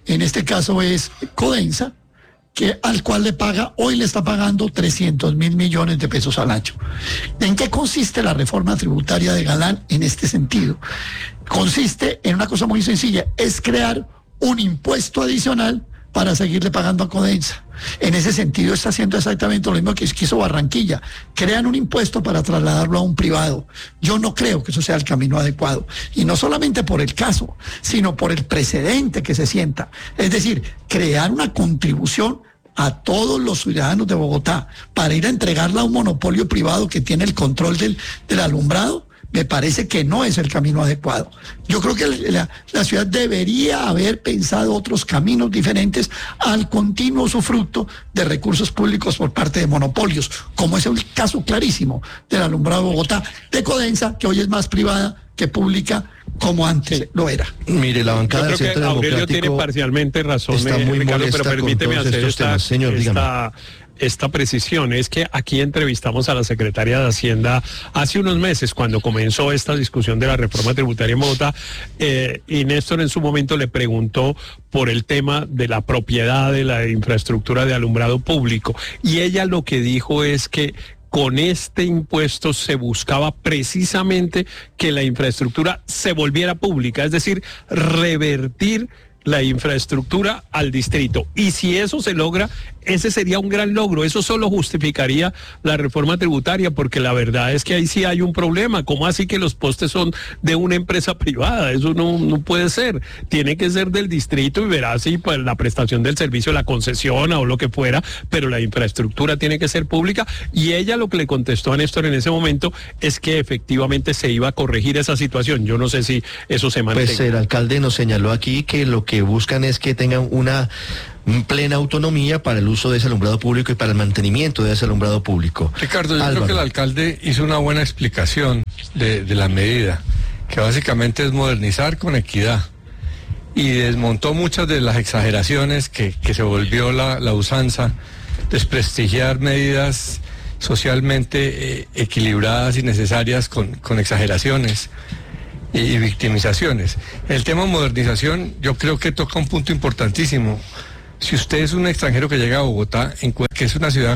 en este caso es Codensa, que al cual le paga, hoy le está pagando trescientos mil millones de pesos al año. ¿En qué consiste la reforma tributaria de Galán en este sentido? Consiste en una cosa muy sencilla, es crear un impuesto adicional para seguirle pagando a Codensa. En ese sentido está haciendo exactamente lo mismo que hizo Barranquilla. Crean un impuesto para trasladarlo a un privado. Yo no creo que eso sea el camino adecuado. Y no solamente por el caso, sino por el precedente que se sienta. Es decir, crear una contribución a todos los ciudadanos de Bogotá para ir a entregarla a un monopolio privado que tiene el control del, del alumbrado, me parece que no es el camino adecuado. Yo creo que la, la ciudad debería haber pensado otros caminos diferentes al continuo usufructo de recursos públicos por parte de monopolios, como es el caso clarísimo del alumbrado de Bogotá, de Codensa, que hoy es más privada que pública, como antes lo era. Mire, la bancada Yo creo del Centro que Aurelio Democrático tiene parcialmente razón, está eh, muy Ricardo, molesta pero permíteme con todos hacer estos esta, temas. Señor, dígame. esta, esta precisión. Es que aquí entrevistamos a la secretaria de Hacienda hace unos meses, cuando comenzó esta discusión de la reforma tributaria en Bogotá, eh, y Néstor en su momento le preguntó por el tema de la propiedad de la infraestructura de alumbrado público, y ella lo que dijo es que con este impuesto se buscaba precisamente que la infraestructura se volviera pública, es decir, revertir la infraestructura al distrito. Y si eso se logra, ese sería un gran logro. Eso solo justificaría la reforma tributaria, porque la verdad es que ahí sí hay un problema. ¿Cómo así que los postes son de una empresa privada? Eso no, no puede ser. Tiene que ser del distrito y verá si pues, la prestación del servicio la concesiona o lo que fuera, pero la infraestructura tiene que ser pública. Y ella lo que le contestó a Néstor en ese momento es que efectivamente se iba a corregir esa situación. Yo no sé si eso se mantiene. Pues el alcalde nos señaló aquí que lo que buscan es que tengan una plena autonomía para el uso de ese alumbrado público y para el mantenimiento de ese alumbrado público. Ricardo, yo Álvaro. creo que el alcalde hizo una buena explicación de, de la medida, que básicamente es modernizar con equidad, y desmontó muchas de las exageraciones que, que se volvió la, la usanza, desprestigiar medidas socialmente eh, equilibradas y necesarias con, con exageraciones y, y victimizaciones. El tema modernización yo creo que toca un punto importantísimo. Si usted es un extranjero que llega a Bogotá, encuentra que es una ciudad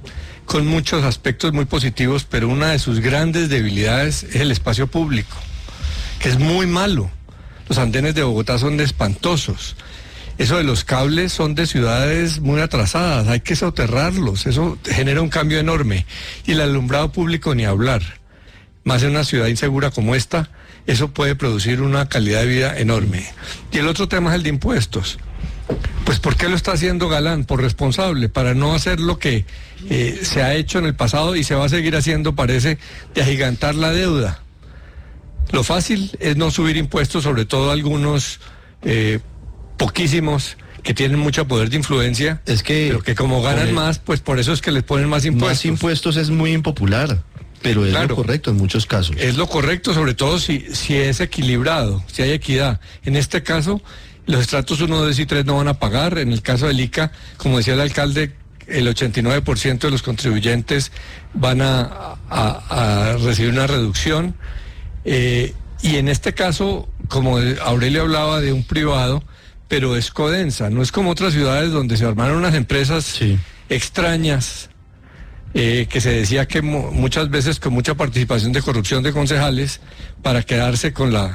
con muchos aspectos muy positivos, pero una de sus grandes debilidades es el espacio público, que es muy malo. Los andenes de Bogotá son espantosos. Eso de los cables son de ciudades muy atrasadas, hay que soterrarlos, eso genera un cambio enorme. Y el alumbrado público ni hablar. Más en una ciudad insegura como esta, eso puede producir una calidad de vida enorme. Y el otro tema es el de impuestos. Pues ¿por qué lo está haciendo Galán? Por responsable, para no hacer lo que eh, se ha hecho en el pasado y se va a seguir haciendo, parece, de agigantar la deuda. Lo fácil es no subir impuestos, sobre todo algunos eh, poquísimos que tienen mucho poder de influencia, es que, pero que como ganan el, más, pues por eso es que les ponen más impuestos. Más impuestos es muy impopular, pero es claro, lo correcto en muchos casos. Es lo correcto, sobre todo si, si es equilibrado, si hay equidad. En este caso, los estratos uno, dos y tres no van a pagar. En el caso del I C A, como decía el alcalde, el ochenta y nueve por ciento de los contribuyentes van a, a, a recibir una reducción. Eh, y en este caso, como Aurelio hablaba de un privado, pero es Codensa, no es como otras ciudades donde se armaron unas empresas sí. extrañas, eh, que se decía que mu muchas veces con mucha participación de corrupción de concejales para quedarse con la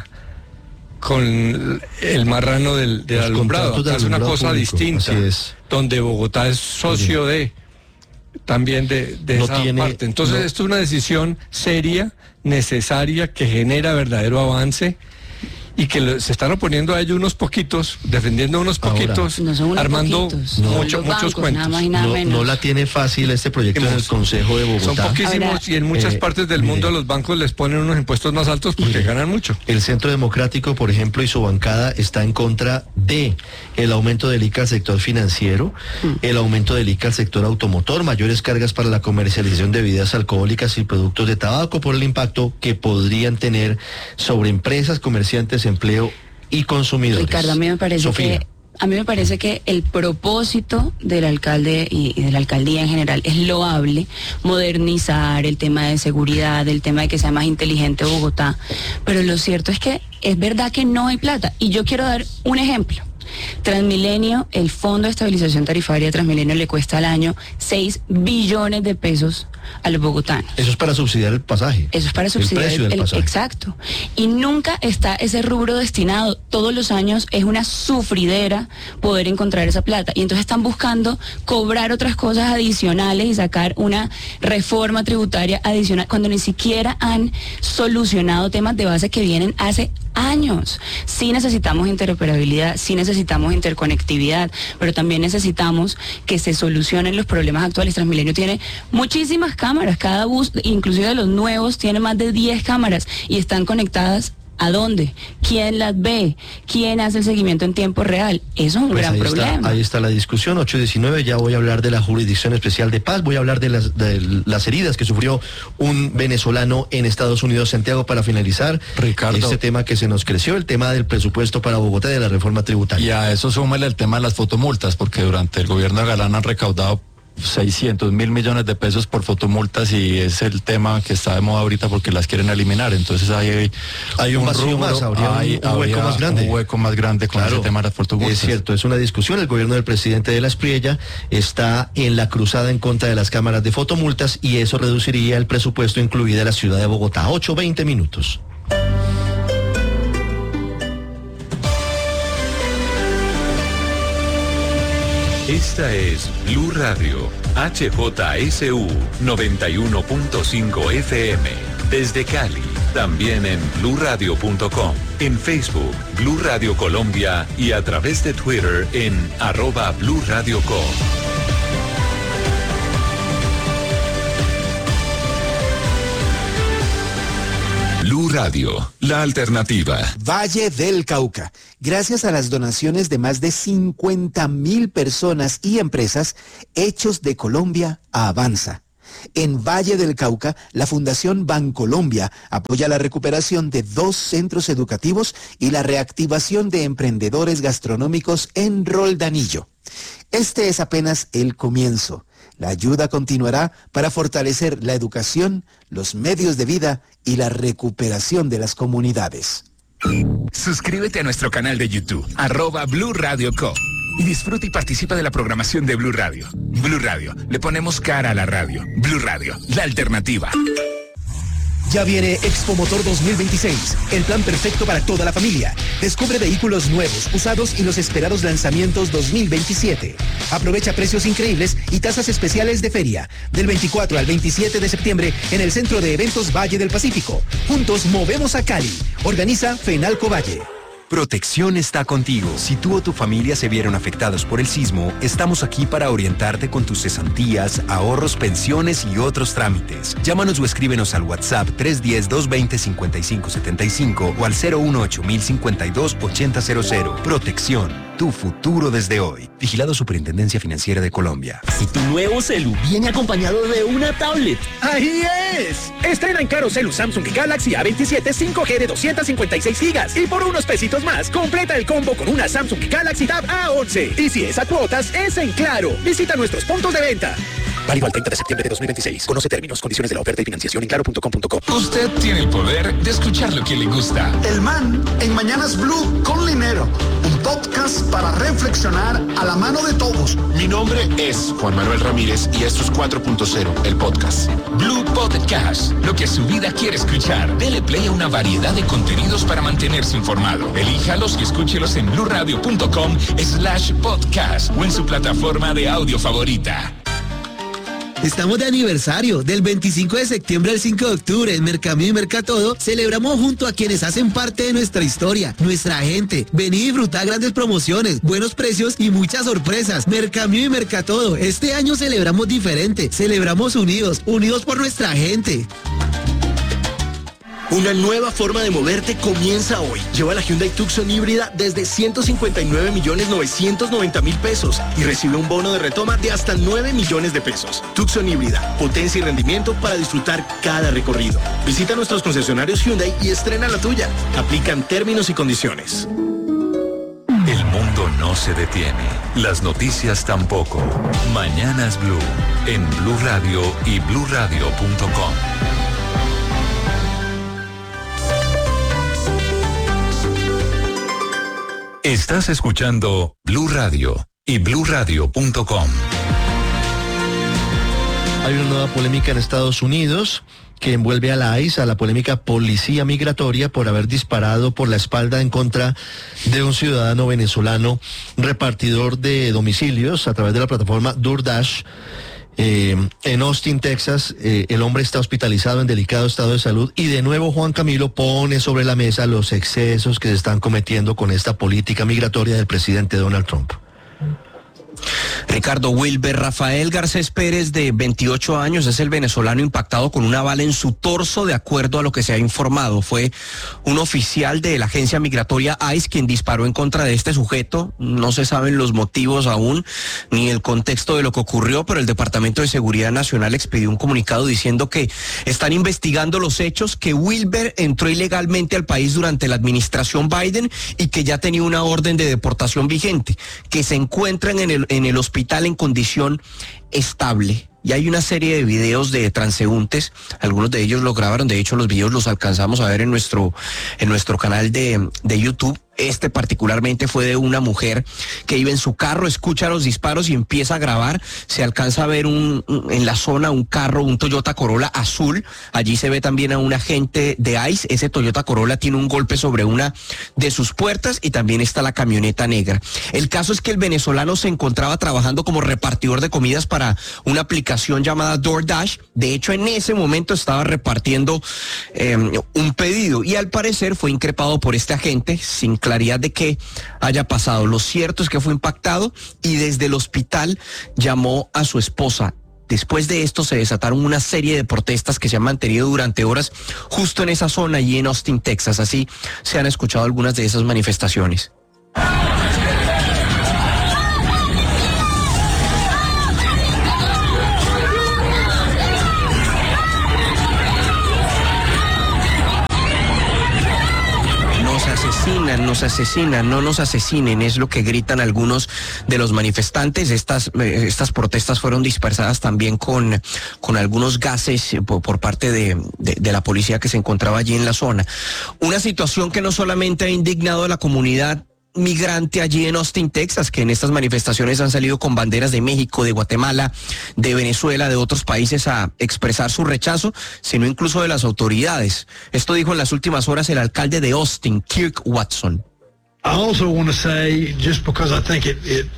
con el marrano del, del alumbrado. Acá es una cosa público, distinta, es. donde Bogotá es socio sí. de también de, de no esa tiene, parte. Entonces no. esto es una decisión seria, necesaria, que genera verdadero avance y que lo, se están oponiendo a ello unos poquitos, defendiendo unos poquitos, Ahora, no armando poquitos, no, mucho, muchos bancos, cuentos. Nada más nada no, no la tiene fácil este proyecto en el Consejo de Bogotá. Son poquísimos Ahora, y en muchas eh, partes del mire, mundo los bancos les ponen unos impuestos más altos porque mire, ganan mucho. El Centro Democrático, por ejemplo, y su bancada está en contra de el aumento del I C A al sector financiero, mm. el aumento del I C A al sector automotor, mayores cargas para la comercialización de bebidas alcohólicas y productos de tabaco por el impacto que podrían tener sobre empresas, comerciantes, empleo y consumidores. Ricardo, a mí me parece Sofía. que a mí me parece que el propósito del alcalde y, y de la alcaldía en general es loable, modernizar el tema de seguridad, el tema de que sea más inteligente Bogotá, pero lo cierto es que es verdad que no hay plata, y yo quiero dar un ejemplo. Transmilenio, el Fondo de Estabilización Tarifaria de Transmilenio le cuesta al año seis billones de pesos a los bogotanos. Eso es para subsidiar el pasaje. Eso es para subsidiar el precio del el, pasaje. Exacto. Y nunca está ese rubro destinado. Todos los años es una sufridera poder encontrar esa plata. Y entonces están buscando cobrar otras cosas adicionales y sacar una reforma tributaria adicional cuando ni siquiera han solucionado temas de base que vienen hace años. Sí necesitamos interoperabilidad, sí necesitamos interconectividad, pero también necesitamos que se solucionen los problemas actuales. Transmilenio tiene muchísimas cámaras, cada bus, inclusive de los nuevos, tiene más de diez cámaras y están conectadas. ¿A dónde? ¿Quién las ve? ¿Quién hace el seguimiento en tiempo real? Eso es un Pues gran ahí problema. Está, ahí está la discusión, ocho diecinueve, ya voy a hablar de la Jurisdicción Especial de Paz, voy a hablar de las, de las heridas que sufrió un venezolano en Estados Unidos. Santiago, para finalizar, Ricardo, este tema que se nos creció, el tema del presupuesto para Bogotá y de la reforma tributaria. Y a eso súmele el tema de las fotomultas, porque durante el gobierno de Galán han recaudado seiscientos mil millones de pesos por fotomultas y es el tema que está de moda ahorita porque las quieren eliminar. Entonces hay, hay un, un vacío rubro, más, habría hay, un, un hueco más grande. Un hueco más grande con claro, ese tema de las fotomultas. Es cierto, es una discusión. El gobierno del presidente de la Espriella está en la cruzada en contra de las cámaras de fotomultas y eso reduciría el presupuesto incluida la ciudad de Bogotá. ocho veinte minutos. Esta es Blue Radio, H J S U noventa y uno punto cinco F M, desde Cali, también en blue radio punto com, en Facebook, Blue Radio Colombia y a través de Twitter en arroba Blue Radio Co. Blue Radio, la alternativa. Valle del Cauca. Gracias a las donaciones de más de cincuenta mil personas y empresas, Hechos de Colombia avanza. En Valle del Cauca, la Fundación Bancolombia apoya la recuperación de dos centros educativos y la reactivación de emprendedores gastronómicos en Roldanillo. Este es apenas el comienzo. La ayuda continuará para fortalecer la educación, los medios de vida y la recuperación de las comunidades. Suscríbete a nuestro canal de YouTube, arroba Blue Radio Co. Y disfruta y participa de la programación de Blue Radio. Blue Radio, le ponemos cara a la radio. Blue Radio, la alternativa. Ya viene Expo Motor dos mil veintiséis, el plan perfecto para toda la familia. Descubre vehículos nuevos, usados y los esperados lanzamientos dos mil veintisiete. Aprovecha precios increíbles y tasas especiales de feria. Del veinticuatro al veintisiete de septiembre en el Centro de Eventos Valle del Pacífico. Juntos movemos a Cali. Organiza Fenalco Valle. Protección está contigo. Si tú o tu familia se vieron afectados por el sismo, estamos aquí para orientarte con tus cesantías, ahorros, pensiones y otros trámites. Llámanos o escríbenos al WhatsApp tres uno cero, dos dos cero, cinco cinco siete cinco o al cero uno ocho mil cincuenta y dos ochenta cero cero. Protección, tu futuro desde hoy. Vigilado Superintendencia Financiera de Colombia. Y tu nuevo celu viene acompañado de una tablet. ¡Ahí es! Estrena en Caro Celu Samsung Galaxy A veintisiete cinco G de doscientos cincuenta y seis gigas y por unos pesitos más, completa el combo con una Samsung Galaxy Tab A once. Y si es a cuotas, es en Claro. Visita nuestros puntos de venta. Válido al treinta de septiembre de dos mil veintiséis. Conoce términos, condiciones de la oferta y financiación en claro punto com punto co. Usted tiene el poder de escuchar lo que le gusta. El Man en Mañanas Blue con Linero. Un podcast para reflexionar a la mano de todos. Mi nombre es Juan Manuel Ramírez y esto es cuatro punto cero, el podcast. Blue Podcast, lo que su vida quiere escuchar. Dele play a una variedad de contenidos para mantenerse informado. Elíjalos y escúchelos en blue radio punto com slash podcast o en su plataforma de audio favorita. Estamos de aniversario, del veinticinco de septiembre al cinco de octubre en Mercamí y Mercatodo. Celebramos junto a quienes hacen parte de nuestra historia, nuestra gente. Vení y disfruta grandes promociones, buenos precios y muchas sorpresas. Mercamí y Mercatodo, este año celebramos diferente, celebramos unidos, unidos por nuestra gente. Una nueva forma de moverte comienza hoy. Lleva la Hyundai Tucson híbrida desde ciento cincuenta y nueve millones novecientos noventa mil pesos y recibe un bono de retoma de hasta nueve millones de pesos. Tucson híbrida, potencia y rendimiento para disfrutar cada recorrido. Visita nuestros concesionarios Hyundai y estrena la tuya. Aplican términos y condiciones. El mundo no se detiene, las noticias tampoco. Mañanas Blue, en Blue Radio y blue radio punto com. Estás escuchando Blue Radio y blue radio punto com. Hay una nueva polémica en Estados Unidos que envuelve a la I C E, a la polémica policía migratoria, por haber disparado por la espalda en contra de un ciudadano venezolano repartidor de domicilios a través de la plataforma DoorDash. Eh, en Austin, Texas, eh, el hombre está hospitalizado en delicado estado de salud y de nuevo Juan Camilo pone sobre la mesa los excesos que se están cometiendo con esta política migratoria del presidente Donald Trump. Ricardo, Wilber Rafael Garcés Pérez, de veintiocho años, es el venezolano impactado con una bala en su torso, de acuerdo a lo que se ha informado. Fue un oficial de la agencia migratoria I C E quien disparó en contra de este sujeto. No se saben los motivos aún, ni el contexto de lo que ocurrió, pero el Departamento de Seguridad Nacional expidió un comunicado diciendo que están investigando los hechos, que Wilber entró ilegalmente al país durante la administración Biden y que ya tenía una orden de deportación vigente, que se encuentran en el en el hospital en condición estable. Y hay una serie de videos de transeúntes, algunos de ellos lo grabaron, de hecho los videos los alcanzamos a ver en nuestro, en nuestro canal de, de YouTube. Este particularmente fue de una mujer que iba en su carro, escucha los disparos y empieza a grabar. Se alcanza a ver un, un, en la zona un carro, un Toyota Corolla azul. Allí se ve también a un agente de I C E. Ese Toyota Corolla tiene un golpe sobre una de sus puertas y también está la camioneta negra. El caso es que el venezolano se encontraba trabajando como repartidor de comidas para una aplicación llamada DoorDash. De hecho, en ese momento estaba repartiendo eh, un pedido y al parecer fue increpado por este agente sin claridad de qué haya pasado. Lo cierto es que fue impactado y desde el hospital llamó a su esposa. Después de esto se desataron una serie de protestas que se han mantenido durante horas justo en esa zona y en Austin, Texas. Así se han escuchado algunas de esas manifestaciones. Asesinan, nos asesinan, no nos asesinen, es lo que gritan algunos de los manifestantes. Estas, eh, estas protestas fueron dispersadas también con, con algunos gases por, por parte de, de, de la policía que se encontraba allí en la zona. Una situación que no solamente ha indignado a la comunidad migrante allí en Austin, Texas, que en estas manifestaciones han salido con banderas de México, de Guatemala, de Venezuela, de otros países a expresar su rechazo, sino incluso de las autoridades. Esto dijo en las últimas horas el alcalde de Austin, Kirk Watson. I also want to say, just because I think it, it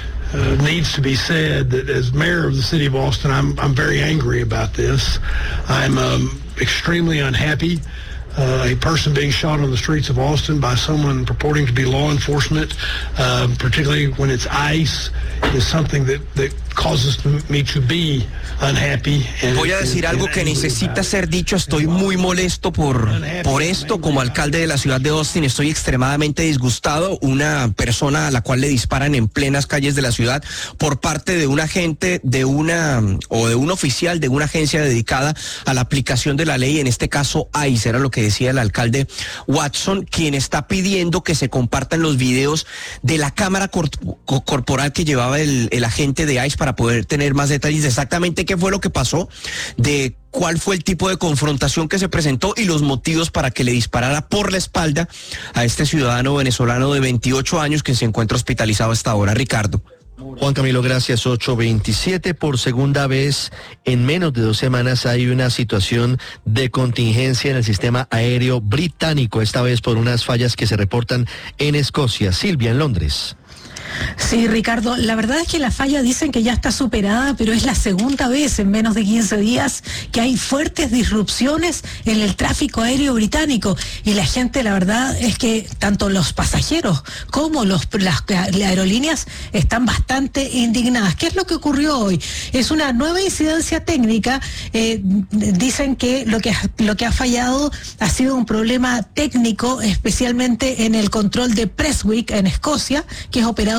uh, needs to be said, that as mayor of the city of Austin, I'm, I'm very angry about this. I'm um, extremely unhappy. Uh, a person being shot on the streets of Austin by someone purporting to be law enforcement, uh, particularly when it's ICE, is something that, that causes me to be unhappy. Voy a decir algo que necesita ser dicho. Estoy muy molesto por, por esto. Como alcalde de la ciudad de Austin, estoy extremadamente disgustado. Una persona a la cual le disparan en plenas calles de la ciudad por parte de un agente de una o de un oficial de una agencia dedicada a la aplicación de la ley, en este caso ICE, era lo que decía el alcalde Watson, quien está pidiendo que se compartan los videos de la cámara cor corporal que llevaba el, el agente de ICE para poder tener más detalles de exactamente qué fue lo que pasó, de cuál fue el tipo de confrontación que se presentó y los motivos para que le disparara por la espalda a este ciudadano venezolano de veintiocho años que se encuentra hospitalizado hasta ahora. Ricardo. Juan Camilo, gracias. ocho veintisiete, por segunda vez en menos de dos semanas hay una situación de contingencia en el sistema aéreo británico, esta vez por unas fallas que se reportan en Escocia. Silvia, en Londres. Sí, Ricardo, la verdad es que la falla dicen que ya está superada, pero es la segunda vez en menos de quince días que hay fuertes disrupciones en el tráfico aéreo británico y la gente, la verdad es que tanto los pasajeros como los, las, las aerolíneas están bastante indignadas. ¿Qué es lo que ocurrió hoy? Es una nueva incidencia técnica. Eh, dicen que lo que lo que ha fallado ha sido un problema técnico, especialmente en el control de Prestwick en Escocia, que es operado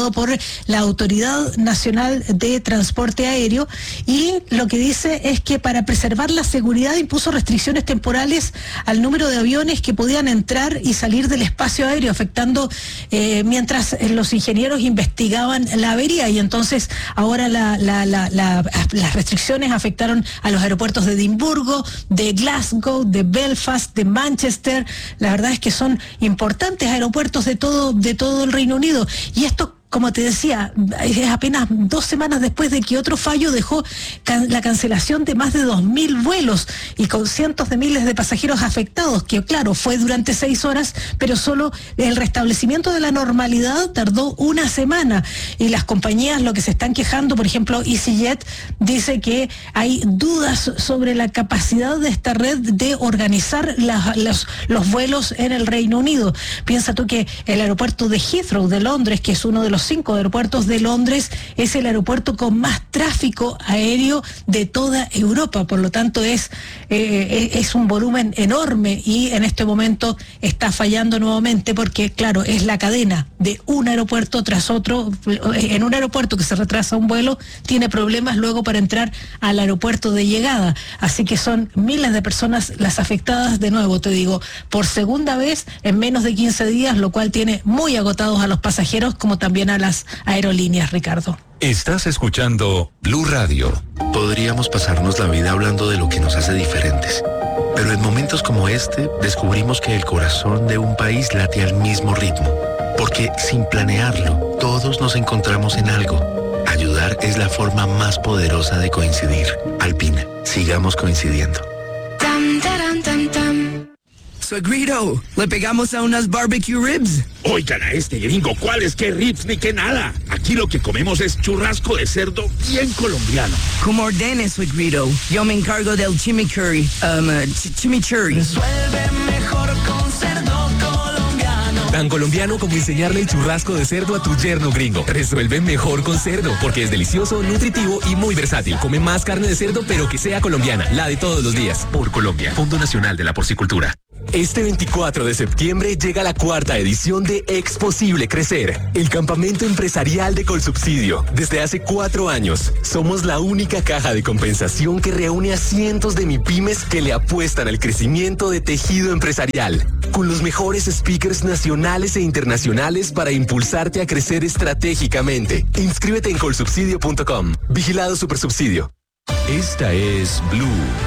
publicado por la Autoridad Nacional de Transporte Aéreo, y lo que dice es que para preservar la seguridad impuso restricciones temporales al número de aviones que podían entrar y salir del espacio aéreo, afectando eh, mientras los ingenieros investigaban la avería, y entonces ahora la, la, la, la, las restricciones afectaron a los aeropuertos de Edimburgo, de Glasgow, de Belfast, de Manchester. La verdad es que son importantes aeropuertos de todo, de todo el Reino Unido, y esto, como te decía, es apenas dos semanas después de que otro fallo dejó can- la cancelación de más de dos mil vuelos y con cientos de miles de pasajeros afectados, que claro, fue durante seis horas, pero solo el restablecimiento de la normalidad tardó una semana. Y las compañías lo que se están quejando, por ejemplo, EasyJet dice que hay dudas sobre la capacidad de esta red de organizar la, los, los vuelos en el Reino Unido. Piensa tú que el aeropuerto de Heathrow de Londres, que es uno de los cinco aeropuertos de Londres, es el aeropuerto con más tráfico aéreo de toda Europa, por lo tanto es, eh, es un volumen enorme, y en este momento está fallando nuevamente porque, claro, es la cadena de un aeropuerto tras otro. En un aeropuerto que se retrasa un vuelo, tiene problemas luego para entrar al aeropuerto de llegada, así que son miles de personas las afectadas, de nuevo te digo, por segunda vez en menos de quince días, lo cual tiene muy agotados a los pasajeros como también a las aerolíneas, Ricardo. Estás escuchando Blue Radio. Podríamos pasarnos la vida hablando de lo que nos hace diferentes, pero en momentos como este descubrimos que el corazón de un país late al mismo ritmo, porque sin planearlo, todos nos encontramos en algo. Ayudar es la forma más poderosa de coincidir. Alpina, sigamos coincidiendo. Tam, taran, tam, tam. Suegrito, ¿le pegamos a unas barbecue ribs? Oigan a este gringo, ¿cuáles qué ribs ni qué nada? Aquí lo que comemos es churrasco de cerdo bien colombiano. Como ordene, suegrito. Yo me encargo del chimichurri. Um, uh, ch chimichurri. Resuelve mejor con cerdo colombiano. Tan colombiano como enseñarle el churrasco de cerdo a tu yerno gringo. Resuelve mejor con cerdo, porque es delicioso, nutritivo y muy versátil. Come más carne de cerdo, pero que sea colombiana, la de todos los días. Por Colombia, Fondo Nacional de la Porcicultura. Este veinticuatro de septiembre llega la cuarta edición de Exposible Crecer, el campamento empresarial de Colsubsidio. Desde hace cuatro años, somos la única caja de compensación que reúne a cientos de MIPYMES que le apuestan al crecimiento de tejido empresarial, con los mejores speakers nacionales e internacionales para impulsarte a crecer estratégicamente. Inscríbete en colsubsidio punto com. Vigilado Supersubsidio. Esta es Blue,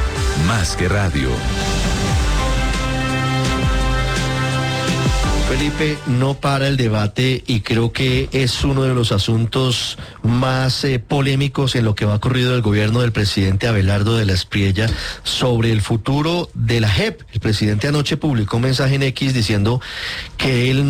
más que radio. Felipe, no para el debate, y creo que es uno de los asuntos más eh, polémicos en lo que va ocurrido del gobierno del presidente Abelardo de la Espriella sobre el futuro de la J E P. El presidente anoche publicó un mensaje en X diciendo que él